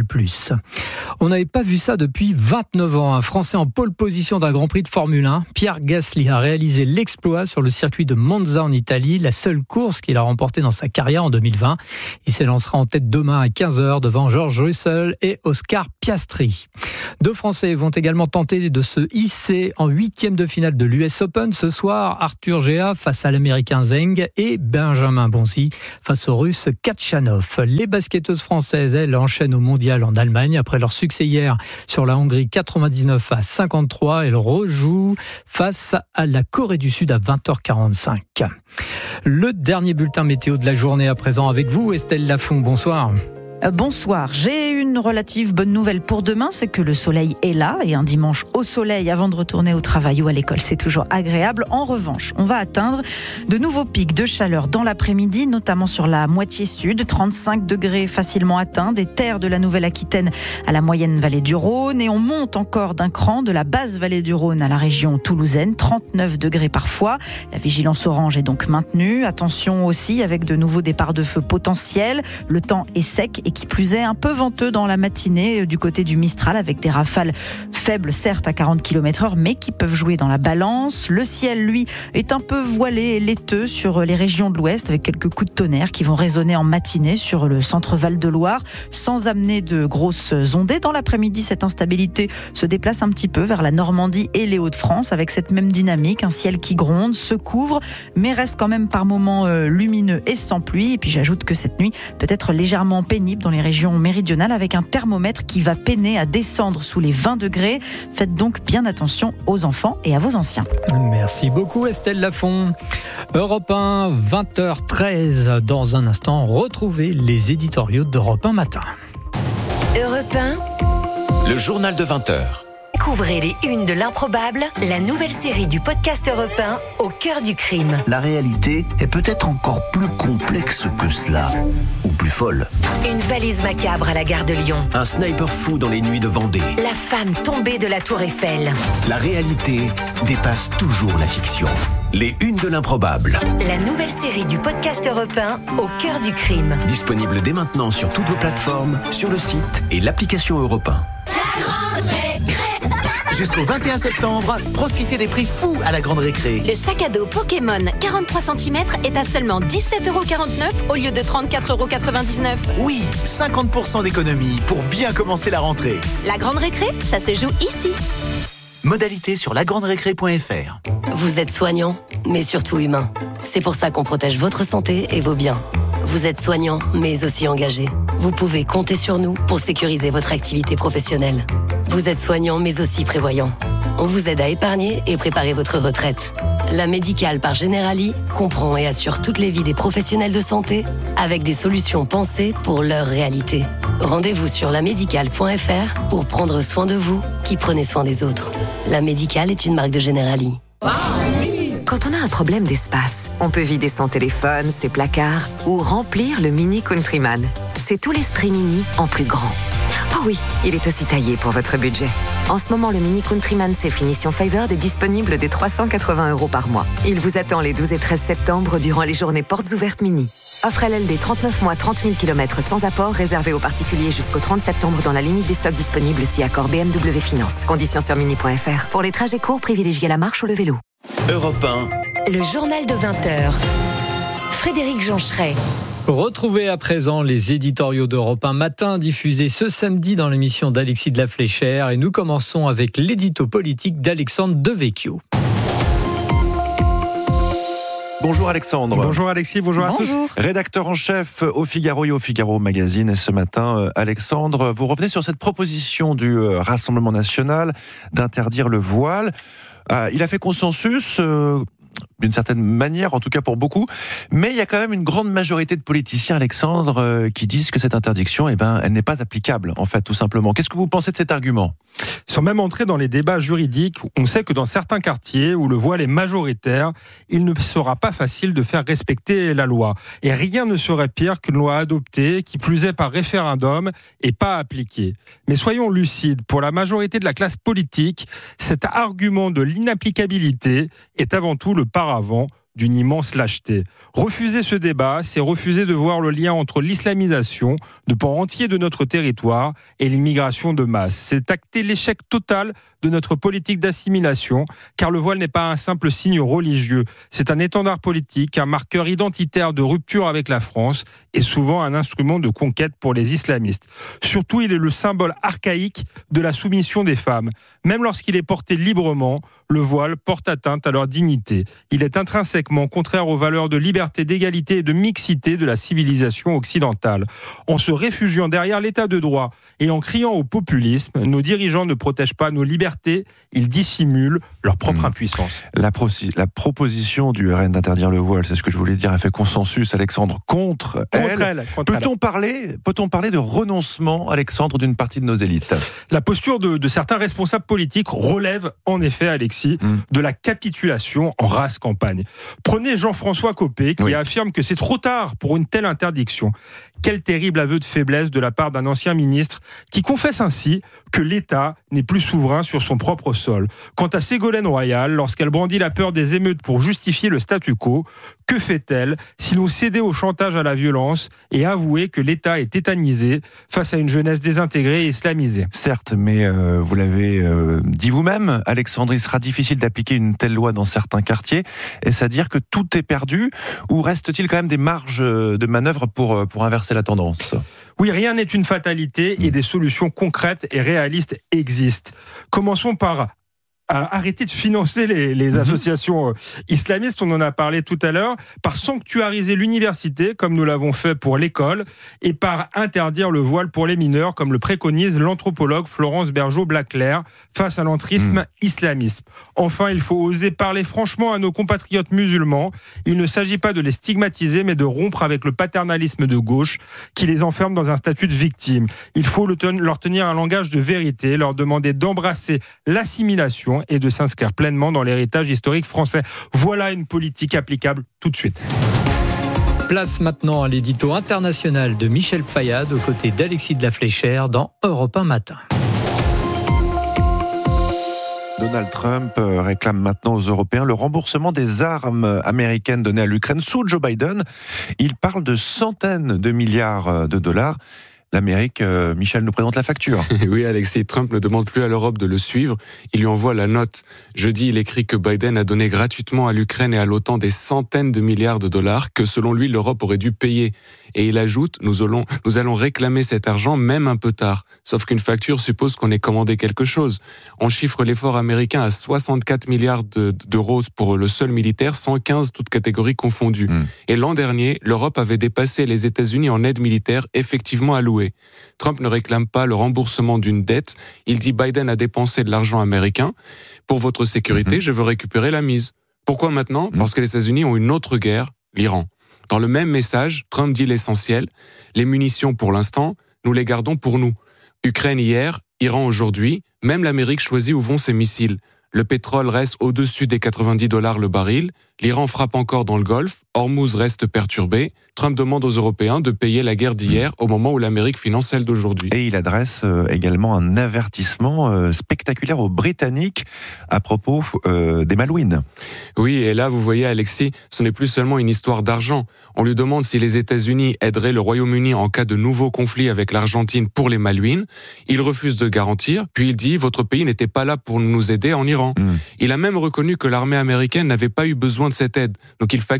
On n'avait pas vu ça depuis 29 ans. Un Français en pole position d'un Grand Prix de Formule 1. Pierre Gasly a réalisé l'exploit sur le circuit de Monza en Italie, la seule course qu'il a remportée dans sa carrière en 2020. Il s'élancera en tête demain à 15h devant George Russell et Oscar Piastri. Deux Français vont également tenter de se hisser en 8e de finale de l'US Open. Ce soir, Arthur Gea face à l'Américain Zeng et Benjamin Bonzi face au Russe Kachanov. Les basketteuses françaises, elles, enchaînent au mondial en Allemagne. Après leur succès hier sur la Hongrie 99-53, elles rejouent face à la Corée du Sud à 20h45. Le dernier bulletin météo de la journée à présent avec vous, Estelle Lafont. Bonsoir. Bonsoir, j'ai une relative bonne nouvelle pour demain, c'est que le soleil est là et un dimanche au soleil avant de retourner au travail ou à l'école, c'est toujours agréable. En revanche, on va atteindre de nouveaux pics de chaleur dans l'après-midi, notamment sur la moitié sud, 35 degrés facilement atteints, des terres de la Nouvelle-Aquitaine à la moyenne vallée du Rhône, et on monte encore d'un cran de la basse vallée du Rhône à la région toulousaine, 39 degrés parfois. La vigilance orange est donc maintenue. Attention aussi avec de nouveaux départs de feu potentiels. Le temps est sec et qui plus est un peu venteux dans la matinée du côté du Mistral, avec des rafales faibles certes à 40 km/h mais qui peuvent jouer dans la balance. Le ciel, lui, est un peu voilé et laiteux sur les régions de l'Ouest, avec quelques coups de tonnerre qui vont résonner en matinée sur le centre Val-de-Loire, sans amener de grosses ondées. Dans l'après-midi, cette instabilité se déplace un petit peu vers la Normandie et les Hauts-de-France, avec cette même dynamique, un ciel qui gronde, se couvre mais reste quand même par moments lumineux et sans pluie. Et puis j'ajoute que cette nuit peut être légèrement pénible dans les régions méridionales, avec un thermomètre qui va peiner à descendre sous les 20 degrés. Faites donc bien attention aux enfants et à vos anciens. Merci beaucoup Estelle Lafont. Europe 1, 20h13. Dans un instant, retrouvez les éditoriaux d'Europe 1 Matin. Europe 1, le journal de 20h. Découvrez les unes de l'improbable, la nouvelle série du podcast Europe 1 au cœur du crime. La réalité est peut-être encore plus complexe que cela, ou plus folle. Une valise macabre à la gare de Lyon. Un sniper fou dans les nuits de Vendée. La femme tombée de la Tour Eiffel. La réalité dépasse toujours la fiction. Les unes de l'improbable. La nouvelle série du podcast Europe 1 au cœur du crime. Disponible dès maintenant sur toutes vos plateformes, sur le site et l'application Europe 1. Jusqu'au 21 septembre, profitez des prix fous à la Grande Récré. Le sac à dos Pokémon 43 cm est à seulement 17,49€ au lieu de 34,99€. Oui, 50% d'économie pour bien commencer la rentrée. La Grande Récré, ça se joue ici. Modalité sur lagranderécré.fr. Vous êtes soignant, mais surtout humain. C'est pour ça qu'on protège votre santé et vos biens. Vous êtes soignant, mais aussi engagé. Vous pouvez compter sur nous pour sécuriser votre activité professionnelle. Vous êtes soignant, mais aussi prévoyant. On vous aide à épargner et préparer votre retraite. La Médicale par Generali comprend et assure toutes les vies des professionnels de santé avec des solutions pensées pour leur réalité. Rendez-vous sur lamédicale.fr pour prendre soin de vous qui prenez soin des autres. La Médicale est une marque de Generali. Quand on a un problème d'espace, on peut vider son téléphone, ses placards ou remplir le Mini Countryman. C'est tout l'esprit Mini en plus grand. Oh oui, il est aussi taillé pour votre budget. En ce moment, le Mini Countryman C finition Favored est disponible dès 380€ par mois. Il vous attend les 12 et 13 septembre durant les journées portes ouvertes Mini. Offre LLD 39 mois, 30 000 km sans apport, réservé aux particuliers jusqu'au 30 septembre dans la limite des stocks disponibles si accord BMW Finance. Conditions sur mini.fr. Pour les trajets courts, privilégiez la marche ou le vélo. Europe 1. Le journal de 20h. Frédéric Joncheret. Retrouvez à présent les éditoriaux d'Europe 1 matin diffusés ce samedi dans l'émission d'Alexis de la Fléchère. Et nous commençons avec l'édito politique d'Alexandre Devecchio. Bonjour Alexandre. Bonjour Alexis, bonjour à tous. Rédacteur en chef au Figaro et au Figaro Magazine. Et ce matin, Alexandre, vous revenez sur cette proposition du Rassemblement National d'interdire le voile. Il a fait consensus, d'une certaine manière, en tout cas pour beaucoup, mais il y a quand même une grande majorité de politiciens, Alexandre, qui disent que cette interdiction, elle n'est pas applicable, en fait, tout simplement. Qu'est-ce que vous pensez de cet argument ? Sans même entrer dans les débats juridiques, on sait que dans certains quartiers où le voile est majoritaire, il ne sera pas facile de faire respecter la loi. Et rien ne serait pire qu'une loi adoptée, qui plus est par référendum, et pas appliquée. Mais soyons lucides, pour la majorité de la classe politique, cet argument de l'inapplicabilité est avant tout le paravent d'une immense lâcheté. Refuser ce débat, c'est refuser de voir le lien entre l'islamisation de pans entiers de notre territoire et l'immigration de masse. C'est acter l'échec total de notre politique d'assimilation, car le voile n'est pas un simple signe religieux. C'est un étendard politique, un marqueur identitaire de rupture avec la France et souvent un instrument de conquête pour les islamistes. Surtout, il est le symbole archaïque de la soumission des femmes. Même lorsqu'il est porté librement, le voile porte atteinte à leur dignité. Il est intrinsèquement contraire aux valeurs de liberté, d'égalité et de mixité de la civilisation occidentale. En se réfugiant derrière l'état de droit et en criant au populisme, nos dirigeants ne protègent pas nos libertés, ils dissimulent leur propre impuissance. La proposition du RN d'interdire le voile, c'est ce que je voulais dire, a fait consensus, Alexandre, contre elle. Peut-on parler de renoncement, Alexandre, d'une partie de nos élites ? La posture de certains responsables politiques relève en effet, Alexis, de la capitulation en rase campagne. Prenez Jean-François Copé qui affirme que c'est trop tard pour une telle interdiction. Quel terrible aveu de faiblesse de la part d'un ancien ministre qui confesse ainsi que l'État n'est plus souverain sur son propre sol. Quant à Ségolène Royal, lorsqu'elle brandit la peur des émeutes pour justifier le statu quo, que fait-elle sinon céder au chantage à la violence et avouer que l'État est tétanisé face à une jeunesse désintégrée et islamisée ? Certes, mais vous l'avez dit vous-même, Alexandre, il sera difficile d'appliquer une telle loi dans certains quartiers. Est-ce à dire que tout est perdu ou reste-t-il quand même des marges de manœuvre pour inverser la tendance ? Oui, rien n'est une fatalité et des solutions concrètes et réalistes existent. Commençons par arrêter de financer les associations islamistes, on en a parlé tout à l'heure, par sanctuariser l'université, comme nous l'avons fait pour l'école, et par interdire le voile pour les mineurs, comme le préconise l'anthropologue Florence Bergeau-Blaclair, face à l'entrisme islamiste. Enfin, il faut oser parler franchement à nos compatriotes musulmans. Il ne s'agit pas de les stigmatiser, mais de rompre avec le paternalisme de gauche qui les enferme dans un statut de victime. Il faut leur tenir un langage de vérité, leur demander d'embrasser l'assimilation et de s'inscrire pleinement dans l'héritage historique français. Voilà une politique applicable tout de suite. Place maintenant à l'édito international de Michel Fayad aux côtés d'Alexis de la Fléchère dans Europe 1 Matin. Donald Trump réclame maintenant aux Européens le remboursement des armes américaines données à l'Ukraine sous Joe Biden. Il parle de centaines de milliards de dollars. L'Amérique, Michel nous présente la facture. Oui, Alexis, Trump ne demande plus à l'Europe de le suivre. Il lui envoie la note. Jeudi, il écrit que Biden a donné gratuitement à l'Ukraine et à l'OTAN des centaines de milliards de dollars que, selon lui, l'Europe aurait dû payer. Et il ajoute, nous allons réclamer cet argent même un peu tard. Sauf qu'une facture suppose qu'on ait commandé quelque chose. On chiffre l'effort américain à 64 milliards d'euros pour le seul militaire, 115 toutes catégories confondues. Et l'an dernier, l'Europe avait dépassé les États-Unis en aide militaire effectivement allouée. Trump ne réclame pas le remboursement d'une dette. Il dit Biden a dépensé de l'argent américain. Pour votre sécurité, je veux récupérer la mise. Pourquoi maintenant ? Parce que les États-Unis ont une autre guerre, l'Iran. Dans le même message, Trump dit l'essentiel. Les munitions, pour l'instant, nous les gardons pour nous. Ukraine hier, Iran aujourd'hui, même l'Amérique choisit où vont ses missiles. Le pétrole reste au-dessus des $90 le baril. L'Iran frappe encore dans le Golfe. Hormuz reste perturbé. Trump demande aux Européens de payer la guerre d'hier au moment où l'Amérique finance celle d'aujourd'hui. Et il adresse également un avertissement spectaculaire aux Britanniques à propos des Malouines. Oui, et là, vous voyez, Alexis, ce n'est plus seulement une histoire d'argent. On lui demande si les États-Unis aideraient le Royaume-Uni en cas de nouveau conflit avec l'Argentine pour les Malouines. Il refuse de garantir, puis il dit « Votre pays n'était pas là pour nous aider en Iran ». Il a même reconnu que l'armée américaine n'avait pas eu besoin de cette aide. Donc il facture un service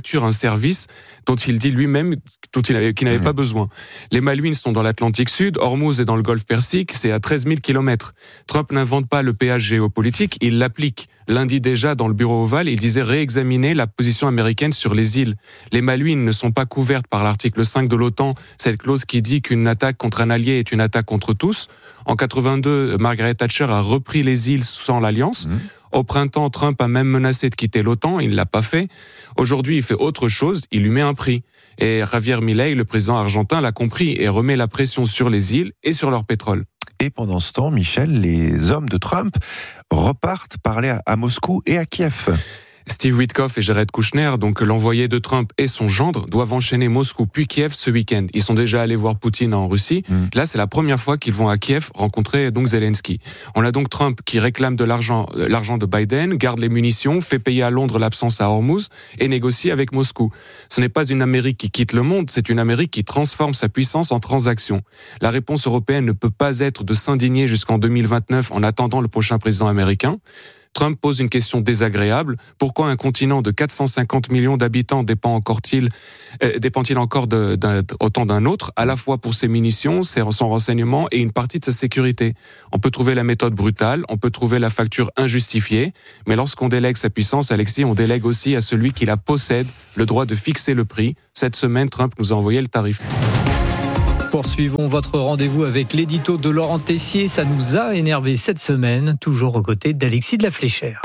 services dont il dit lui-même qu'il n'avait pas besoin. Les Malouines sont dans l'Atlantique Sud, Hormuz est dans le Golfe Persique, c'est à 13 000 km. Trump n'invente pas le péage géopolitique, il l'applique. Lundi déjà, dans le bureau ovale, il disait réexaminer la position américaine sur les îles. Les Malouines ne sont pas couvertes par l'article 5 de l'OTAN, cette clause qui dit qu'une attaque contre un allié est une attaque contre tous. En 82, Margaret Thatcher a repris les îles sans l'Alliance. Au printemps, Trump a même menacé de quitter l'OTAN, il ne l'a pas fait. Aujourd'hui, il fait autre chose, il lui met un prix. Et Javier Milei, le président argentin, l'a compris et remet la pression sur les îles et sur leur pétrole. Et pendant ce temps, Michel, les hommes de Trump repartent parler à Moscou et à Kiev. Steve Witkoff et Jared Kushner, donc l'envoyé de Trump et son gendre, doivent enchaîner Moscou puis Kiev ce week-end. Ils sont déjà allés voir Poutine en Russie. Là, c'est la première fois qu'ils vont à Kiev rencontrer donc Zelensky. On a donc Trump qui réclame de l'argent de Biden, garde les munitions, fait payer à Londres l'absence à Hormuz et négocie avec Moscou. Ce n'est pas une Amérique qui quitte le monde, c'est une Amérique qui transforme sa puissance en transactions. La réponse européenne ne peut pas être de s'indigner jusqu'en 2029 en attendant le prochain président américain. Trump pose une question désagréable. Pourquoi un continent de 450 millions d'habitants dépend-il encore autant d'un autre, à la fois pour ses munitions, son renseignement et une partie de sa sécurité? On peut trouver la méthode brutale, on peut trouver la facture injustifiée, mais lorsqu'on délègue sa puissance, Alexis, on délègue aussi à celui qui la possède le droit de fixer le prix. Cette semaine, Trump nous a envoyé le tarif. Poursuivons votre rendez-vous avec l'édito de Laurent Tessier. Ça nous a énervé cette semaine, toujours aux côtés d'Alexis de la Fléchère.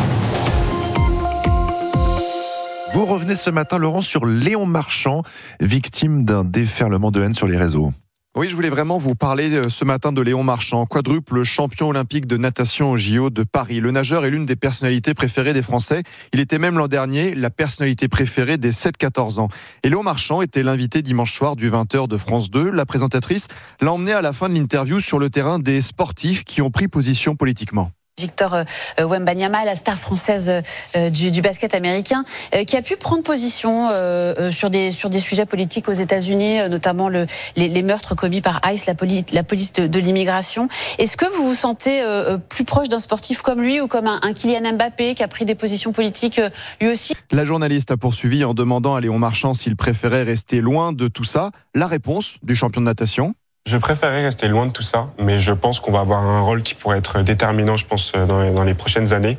Vous revenez ce matin, Laurent, sur Léon Marchand, victime d'un déferlement de haine sur les réseaux. Oui, je voulais vraiment vous parler ce matin de Léon Marchand, quadruple champion olympique de natation au JO de Paris. Le nageur est l'une des personnalités préférées des Français. Il était même l'an dernier la personnalité préférée des 7-14 ans. Et Léon Marchand était l'invité dimanche soir du 20h de France 2. La présentatrice l'a emmené à la fin de l'interview sur le terrain des sportifs qui ont pris position politiquement. Victor Wembanyama, la star française du basket américain, qui a pu prendre position sur des sujets politiques aux États-Unis, notamment les meurtres commis par ICE, la police de l'immigration. Est-ce que vous vous sentez plus proche d'un sportif comme lui ou comme un Kylian Mbappé qui a pris des positions politiques lui aussi? La journaliste a poursuivi en demandant à Léon Marchand s'il préférait rester loin de tout ça. La réponse du champion de natation: je préférerais rester loin de tout ça, mais je pense qu'on va avoir un rôle qui pourrait être déterminant, je pense, dans les prochaines années,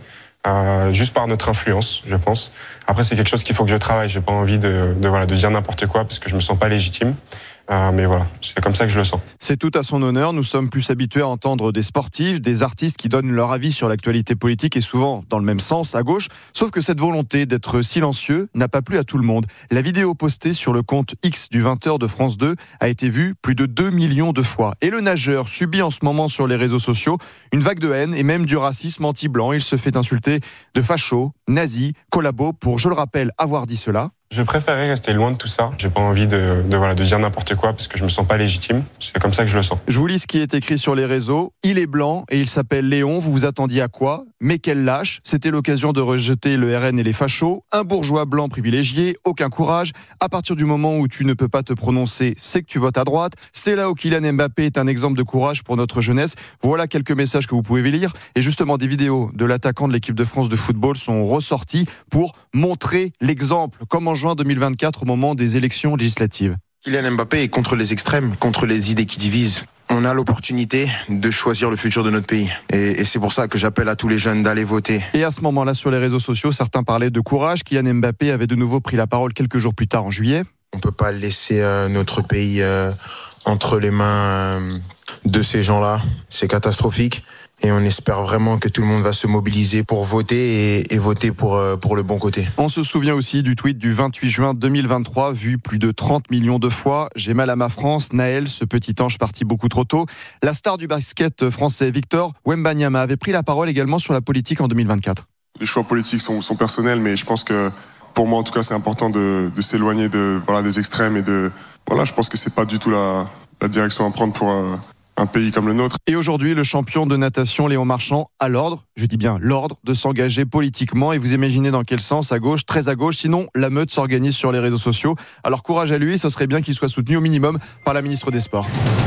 juste par notre influence, je pense. Après, c'est quelque chose qu'il faut que je travaille. J'ai pas envie de dire n'importe quoi parce que je me sens pas légitime. Mais voilà, c'est comme ça que je le sens. C'est tout à son honneur. Nous sommes plus habitués à entendre des sportifs, des artistes qui donnent leur avis sur l'actualité politique et souvent dans le même sens, à gauche. Sauf que cette volonté d'être silencieux n'a pas plu à tout le monde. La vidéo postée sur le compte X du 20h de France 2 a été vue plus de 2 millions de fois. Et le nageur subit en ce moment sur les réseaux sociaux une vague de haine et même du racisme anti-blanc. Il se fait insulter de facho, nazi, collabo pour, je le rappelle, avoir dit cela. Je préférerais rester loin de tout ça. J'ai pas envie de dire n'importe quoi parce que je me sens pas légitime. C'est comme ça que je le sens. Je vous lis ce qui est écrit sur les réseaux. Il est blanc et il s'appelle Léon. Vous vous attendiez à quoi? Mais quel lâche. C'était l'occasion de rejeter le RN et les fachos. Un bourgeois blanc privilégié. Aucun courage. À partir du moment où tu ne peux pas te prononcer, c'est que tu votes à droite. C'est là où Kylian Mbappé est un exemple de courage pour notre jeunesse. Voilà quelques messages que vous pouvez lire. Et justement, des vidéos de l'attaquant de l'équipe de France de football sont ressorties pour montrer l'exemple, comme en juin 2024 au moment des élections législatives. Kylian Mbappé est contre les extrêmes, contre les idées qui divisent. On a l'opportunité de choisir le futur de notre pays. Et c'est pour ça que j'appelle à tous les jeunes d'aller voter. Et à ce moment-là, sur les réseaux sociaux, certains parlaient de courage. Kylian Mbappé avait de nouveau pris la parole quelques jours plus tard, en juillet. On ne peut pas laisser notre pays entre les mains de ces gens-là. C'est catastrophique. Et on espère vraiment que tout le monde va se mobiliser pour voter et voter pour le bon côté. On se souvient aussi du tweet du 28 juin 2023, vu plus de 30 millions de fois. J'ai mal à ma France, Naël, ce petit ange parti beaucoup trop tôt. La star du basket français, Victor Wembanyama, avait pris la parole également sur la politique en 2024. Les choix politiques sont personnels, mais je pense que pour moi, en tout cas, c'est important de s'éloigner des extrêmes et je pense que c'est pas du tout la direction à prendre pour un pays comme le nôtre. Et aujourd'hui, le champion de natation Léon Marchand a l'ordre, je dis bien l'ordre, de s'engager politiquement. Et vous imaginez dans quel sens? À gauche, très à gauche. Sinon, la meute s'organise sur les réseaux sociaux. Alors courage à lui, ce serait bien qu'il soit soutenu au minimum par la ministre des Sports.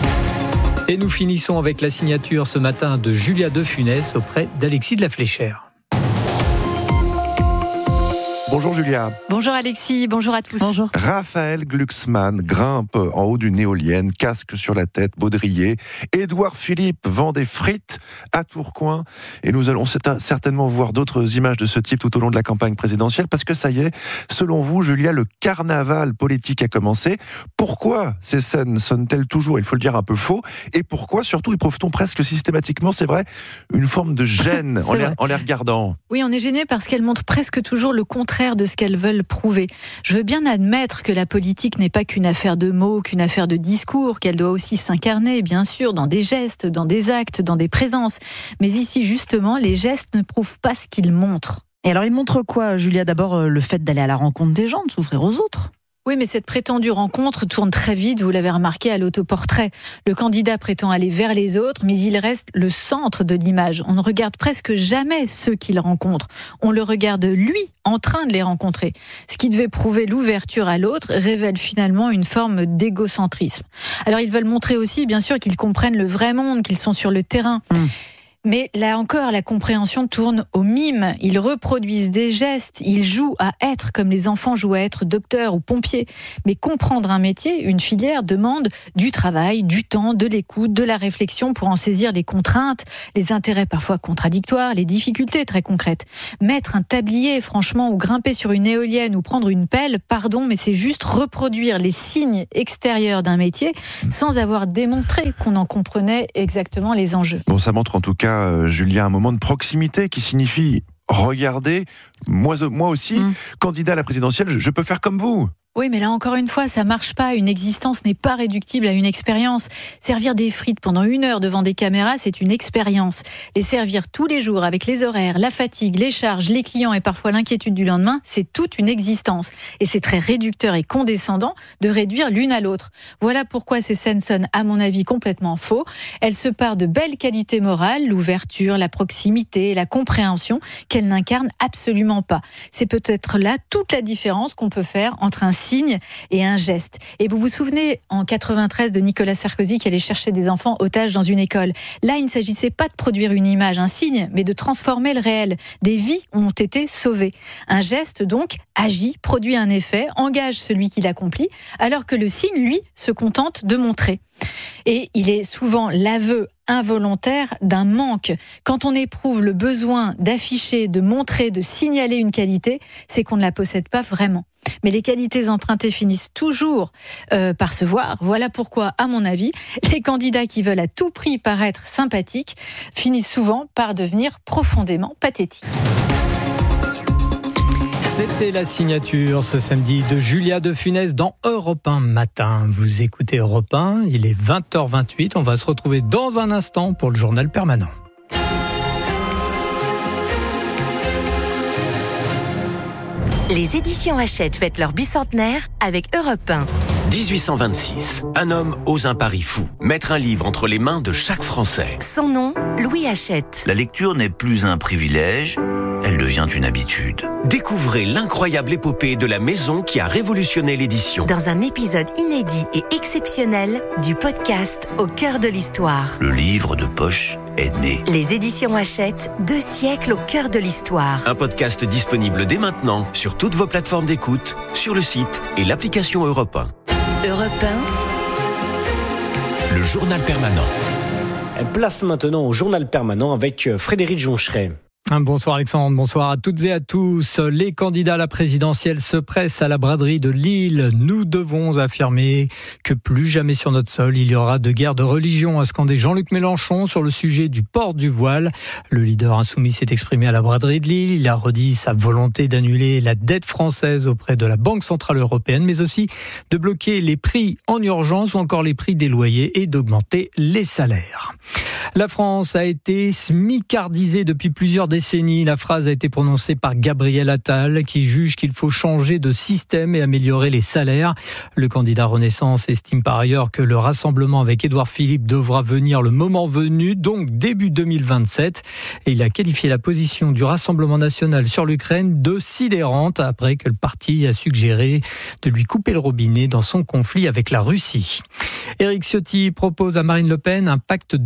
Et nous finissons avec la signature ce matin de Julia De Funès auprès d'Alexis de la Fléchère. Bonjour Julia. Bonjour Alexis, bonjour à tous. Bonjour. Raphaël Glucksmann grimpe en haut d'une éolienne, casque sur la tête, baudrier. Édouard Philippe vend des frites à Tourcoing. Et nous allons certainement voir d'autres images de ce type tout au long de la campagne présidentielle, parce que ça y est, selon vous, Julia, le carnaval politique a commencé. Pourquoi ces scènes sonnent-elles toujours, il faut le dire, un peu faux? Et pourquoi, surtout, éprouve-t-on presque systématiquement, c'est vrai, une forme de gêne en les regardant? Oui, on est gêné parce qu'elles montrent presque toujours le contraire de ce qu'elles veulent prouver. Je veux bien admettre que la politique n'est pas qu'une affaire de mots, qu'une affaire de discours, qu'elle doit aussi s'incarner, bien sûr, dans des gestes, dans des actes, dans des présences. Mais ici, justement, les gestes ne prouvent pas ce qu'ils montrent. Et alors, ils montrent quoi, Julia? D'abord, le fait d'aller à la rencontre des gens, de s'ouvrir aux autres. Oui, mais cette prétendue rencontre tourne très vite, vous l'avez remarqué, à l'autoportrait. Le candidat prétend aller vers les autres, mais il reste le centre de l'image. On ne regarde presque jamais ceux qu'il rencontre. On le regarde, lui, en train de les rencontrer. Ce qui devait prouver l'ouverture à l'autre révèle finalement une forme d'égocentrisme. Alors, ils veulent montrer aussi, bien sûr, qu'ils comprennent le vrai monde, qu'ils sont sur le terrain. Mais là encore, la compréhension tourne au mime. Ils reproduisent des gestes, ils jouent à être comme les enfants jouent à être docteur ou pompier. Mais comprendre un métier, une filière, demande du travail, du temps, de l'écoute, de la réflexion pour en saisir les contraintes, les intérêts parfois contradictoires, les difficultés très concrètes. Mettre un tablier, franchement, ou grimper sur une éolienne ou prendre une pelle, pardon, mais c'est juste reproduire les signes extérieurs d'un métier sans avoir démontré qu'on en comprenait exactement les enjeux. Bon, ça montre en tout cas, Julia, un moment de proximité qui signifie regardez, moi aussi, candidat à la présidentielle, je peux faire comme vous. Oui, mais là encore une fois, ça marche pas. Une existence n'est pas réductible à une expérience. Servir des frites pendant 1 heure devant des caméras, c'est une expérience. Les servir tous les jours avec les horaires, la fatigue, les charges, les clients et parfois l'inquiétude du lendemain, c'est toute une existence. Et c'est très réducteur et condescendant de réduire l'une à l'autre. Voilà pourquoi ces scènes sonnent, à mon avis, complètement faux. Elles se parent de belles qualités morales, l'ouverture, la proximité, la compréhension, qu'elles n'incarnent absolument pas. C'est peut-être là toute la différence qu'on peut faire entre un signe et un geste. Et vous vous souvenez, en 93, de Nicolas Sarkozy qui allait chercher des enfants otages dans une école. Là, il ne s'agissait pas de produire une image, un signe, mais de transformer le réel. Des vies ont été sauvées. Un geste, donc, agit, produit un effet, engage celui qui l'accomplit, alors que le signe, lui, se contente de montrer. Et il est souvent l'aveu involontaire d'un manque. Quand on éprouve le besoin d'afficher, de montrer, de signaler une qualité, c'est qu'on ne la possède pas vraiment. Mais les qualités empruntées finissent toujours par se voir. Voilà pourquoi, à mon avis, les candidats qui veulent à tout prix paraître sympathiques finissent souvent par devenir profondément pathétiques. C'était la signature ce samedi de Julia de Funès dans Europe 1 Matin. Vous écoutez Europe 1, il est 20h28. On va se retrouver dans un instant pour le journal permanent. Les éditions Hachette fêtent leur bicentenaire avec Europe 1. 1826. Un homme ose un pari fou. Mettre un livre entre les mains de chaque Français. Son nom, Louis Hachette. La lecture n'est plus un privilège, elle devient une habitude. Découvrez l'incroyable épopée de la maison qui a révolutionné l'édition. Dans un épisode inédit et exceptionnel du podcast Au cœur de l'histoire. Le livre de poche est né. Les éditions Hachette, 2 siècles au cœur de l'histoire. Un podcast disponible dès maintenant sur toutes vos plateformes d'écoute, sur le site et l'application Europe 1. Europe 1. Le journal permanent. Place maintenant au journal permanent avec Frédéric Joncheret. Bonsoir Alexandre, bonsoir à toutes et à tous. Les candidats à la présidentielle se pressent à la braderie de Lille. Nous devons affirmer que plus jamais sur notre sol il y aura de guerre de religion, a scandé Jean-Luc Mélenchon sur le sujet du port du voile. Le leader insoumis s'est exprimé à la braderie de Lille. Il a redit sa volonté d'annuler la dette française auprès de la Banque Centrale Européenne, mais aussi de bloquer les prix en urgence ou encore les prix des loyers et d'augmenter les salaires. La France a été smicardisée depuis plusieurs décennies. La phrase a été prononcée par Gabriel Attal, qui juge qu'il faut changer de système et améliorer les salaires. Le candidat Renaissance estime par ailleurs que le rassemblement avec Édouard Philippe devra venir le moment venu, donc début 2027. Et il a qualifié la position du Rassemblement national sur l'Ukraine de sidérante après que le parti a suggéré de lui couper le robinet dans son conflit avec la Russie. Éric Ciotti propose à Marine Le Pen un pacte d'alliance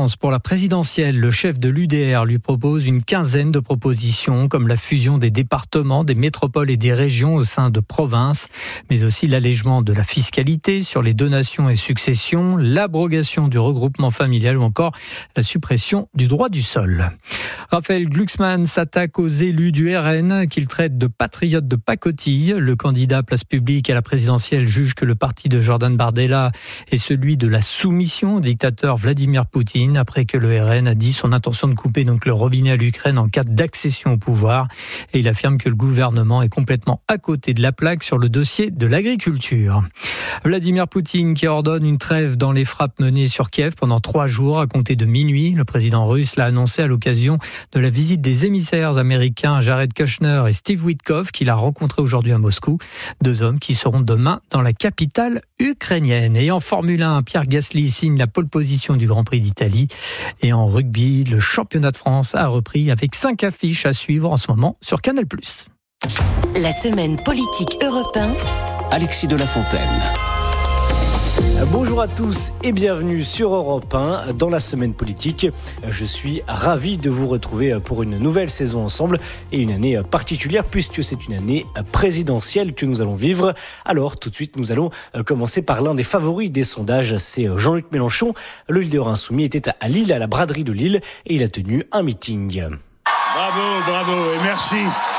France pour la présidentielle. Le chef de l'UDR lui propose une quinzaine de propositions, comme la fusion des départements, des métropoles et des régions au sein de provinces, mais aussi l'allègement de la fiscalité sur les donations et successions, l'abrogation du regroupement familial ou encore la suppression du droit du sol. Raphaël Glucksmann s'attaque aux élus du RN qu'il traite de patriotes de pacotille. Le candidat Place Publique à la présidentielle juge que le parti de Jordan Bardella est celui de la soumission au dictateur Vladimir Poutine, après que le RN a dit son intention de couper donc le robinet à l'Ukraine en cas d'accession au pouvoir. Et il affirme que le gouvernement est complètement à côté de la plaque sur le dossier de l'agriculture. Vladimir Poutine qui ordonne une trêve dans les frappes menées sur Kiev pendant 3 jours à compter de minuit. Le président russe l'a annoncé à l'occasion de la visite des émissaires américains Jared Kushner et Steve Witkoff qu'il a rencontrés aujourd'hui à Moscou. 2 hommes qui seront demain dans la capitale ukrainienne. Et en Formule 1, Pierre Gasly signe la pole position du Grand Prix d'Italie. Et en rugby, le championnat de France a repris avec 5 affiches à suivre en ce moment sur Canal+. La semaine politique Europe 1. Alexis de la Fontaine. Bonjour à tous et bienvenue sur Europe 1 dans la semaine politique. Je suis ravi de vous retrouver pour une nouvelle saison ensemble et une année particulière puisque c'est une année présidentielle que nous allons vivre. Alors tout de suite nous allons commencer par l'un des favoris des sondages, c'est Jean-Luc Mélenchon. Le leader insoumis était à Lille, à la braderie de Lille et il a tenu un meeting. Bravo et merci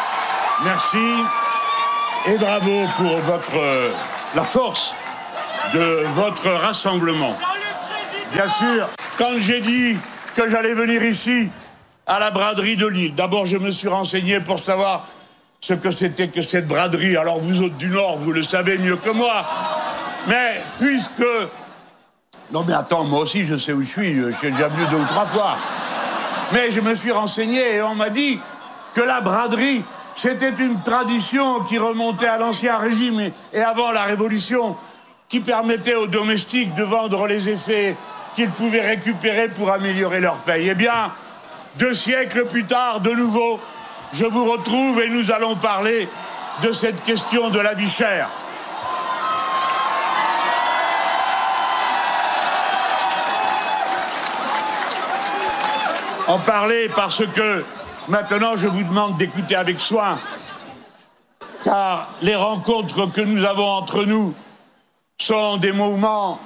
et bravo pour la force de votre rassemblement. Bien sûr, quand j'ai dit que j'allais venir ici, à la braderie de Lille, d'abord je me suis renseigné pour savoir ce que c'était que cette braderie. Alors vous autres du Nord, vous le savez mieux que moi. Mais puisque... Non mais attends, moi aussi je sais où je suis déjà venu 2 ou 3 fois. Mais je me suis renseigné et on m'a dit que la braderie, c'était une tradition qui remontait à l'Ancien Régime et avant la Révolution, qui permettait aux domestiques de vendre les effets qu'ils pouvaient récupérer pour améliorer leur paye. Eh bien, 2 siècles plus tard, de nouveau, je vous retrouve et nous allons parler de cette question de la vie chère. En parler parce que maintenant je vous demande d'écouter avec soin, car les rencontres que nous avons entre nous sont des moments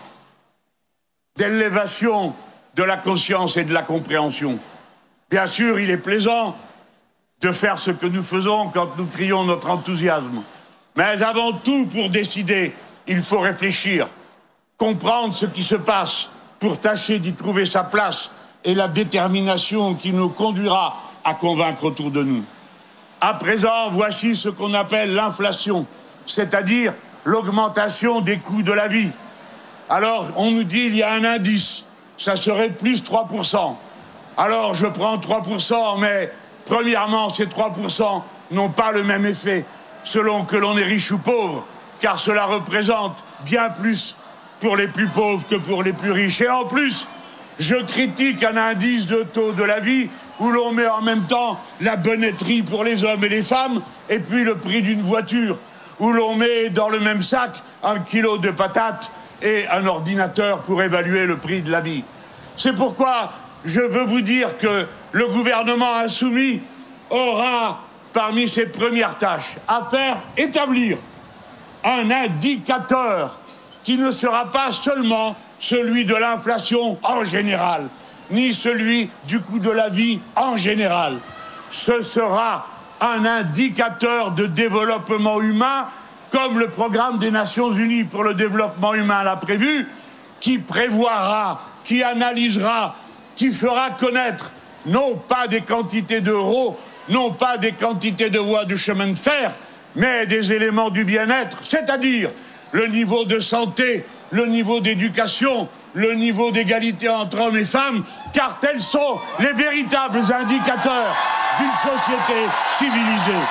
d'élévation de la conscience et de la compréhension. Bien sûr, il est plaisant de faire ce que nous faisons quand nous crions notre enthousiasme. Mais avant tout, pour décider, il faut réfléchir, comprendre ce qui se passe pour tâcher d'y trouver sa place et la détermination qui nous conduira à convaincre autour de nous. À présent, voici ce qu'on appelle l'inflation, c'est-à-dire l'augmentation des coûts de la vie. Alors, on nous dit il y a un indice, ça serait plus 3%. Alors, je prends 3%, mais premièrement, ces 3% n'ont pas le même effet selon que l'on est riche ou pauvre, car cela représente bien plus pour les plus pauvres que pour les plus riches. Et en plus, je critique un indice de taux de la vie où l'on met en même temps la bonneterie pour les hommes et les femmes, et puis le prix d'une voiture, où l'on met dans le même sac 1 kilo de patates et un ordinateur pour évaluer le prix de la vie. C'est pourquoi je veux vous dire que le gouvernement insoumis aura, parmi ses premières tâches, à faire établir un indicateur qui ne sera pas seulement celui de l'inflation en général, ni celui du coût de la vie en général. Ce sera un indicateur de développement humain, comme le programme des Nations Unies pour le développement humain l'a prévu, qui prévoira, qui analysera, qui fera connaître non pas des quantités d'euros, non pas des quantités de voies de chemin de fer, mais des éléments du bien-être, c'est-à-dire le niveau de santé, le niveau d'éducation, le niveau d'égalité entre hommes et femmes, car tels sont les véritables indicateurs d'une société civilisée.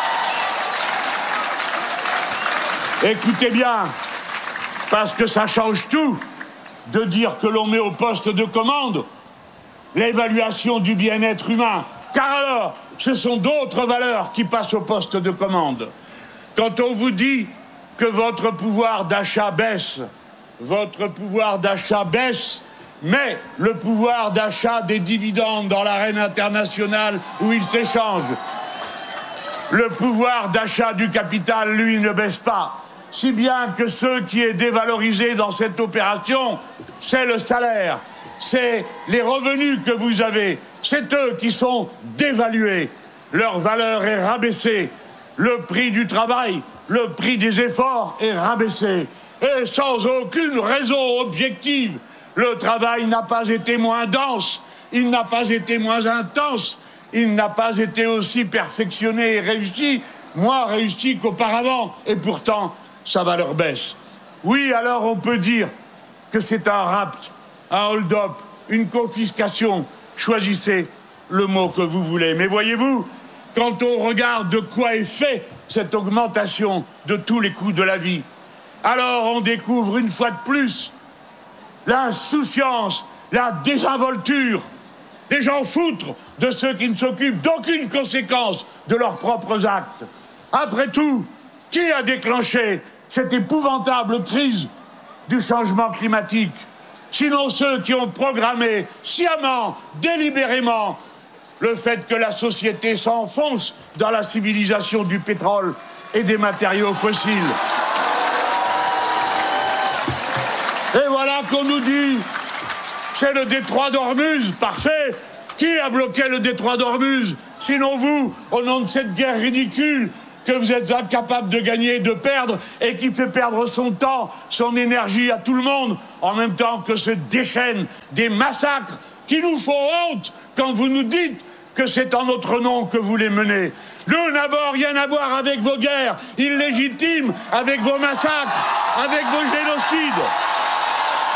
Écoutez bien, parce que ça change tout de dire que l'on met au poste de commande l'évaluation du bien-être humain, car alors, ce sont d'autres valeurs qui passent au poste de commande. Quand on vous dit que votre pouvoir d'achat baisse, mais le pouvoir d'achat des dividendes dans l'arène internationale où ils s'échangent. Le pouvoir d'achat du capital, lui, ne baisse pas. Si bien que ce qui est dévalorisé dans cette opération, c'est le salaire, c'est les revenus que vous avez, c'est eux qui sont dévalués. Leur valeur est rabaissée. Le prix du travail, le prix des efforts est rabaissé. Et sans aucune raison objective. Le travail n'a pas été moins dense, il n'a pas été moins intense, il n'a pas été aussi perfectionné et réussi, moins réussi qu'auparavant. Et pourtant, sa valeur baisse. Oui, alors on peut dire que c'est un rapt, un hold-up, une confiscation. Choisissez le mot que vous voulez. Mais voyez-vous, quand on regarde de quoi est fait cette augmentation de tous les coûts de la vie, alors on découvre une fois de plus l'insouciance, la désinvolture, les gens foutres de ceux qui ne s'occupent d'aucune conséquence de leurs propres actes. Après tout, qui a déclenché cette épouvantable crise du changement climatique? Sinon ceux qui ont programmé sciemment, délibérément, le fait que la société s'enfonce dans la civilisation du pétrole et des matériaux fossiles. Et voilà qu'on nous dit, c'est le détroit d'Ormuz, parfait. Qui a bloqué le détroit d'Ormuz? Sinon vous, au nom de cette guerre ridicule que vous êtes incapable de gagner et de perdre, et qui fait perdre son temps, son énergie à tout le monde, en même temps que se déchaînent des massacres qui nous font honte quand vous nous dites que c'est en notre nom que vous les menez. Nous n'avons rien à voir avec vos guerres illégitimes, avec vos massacres, avec vos génocides.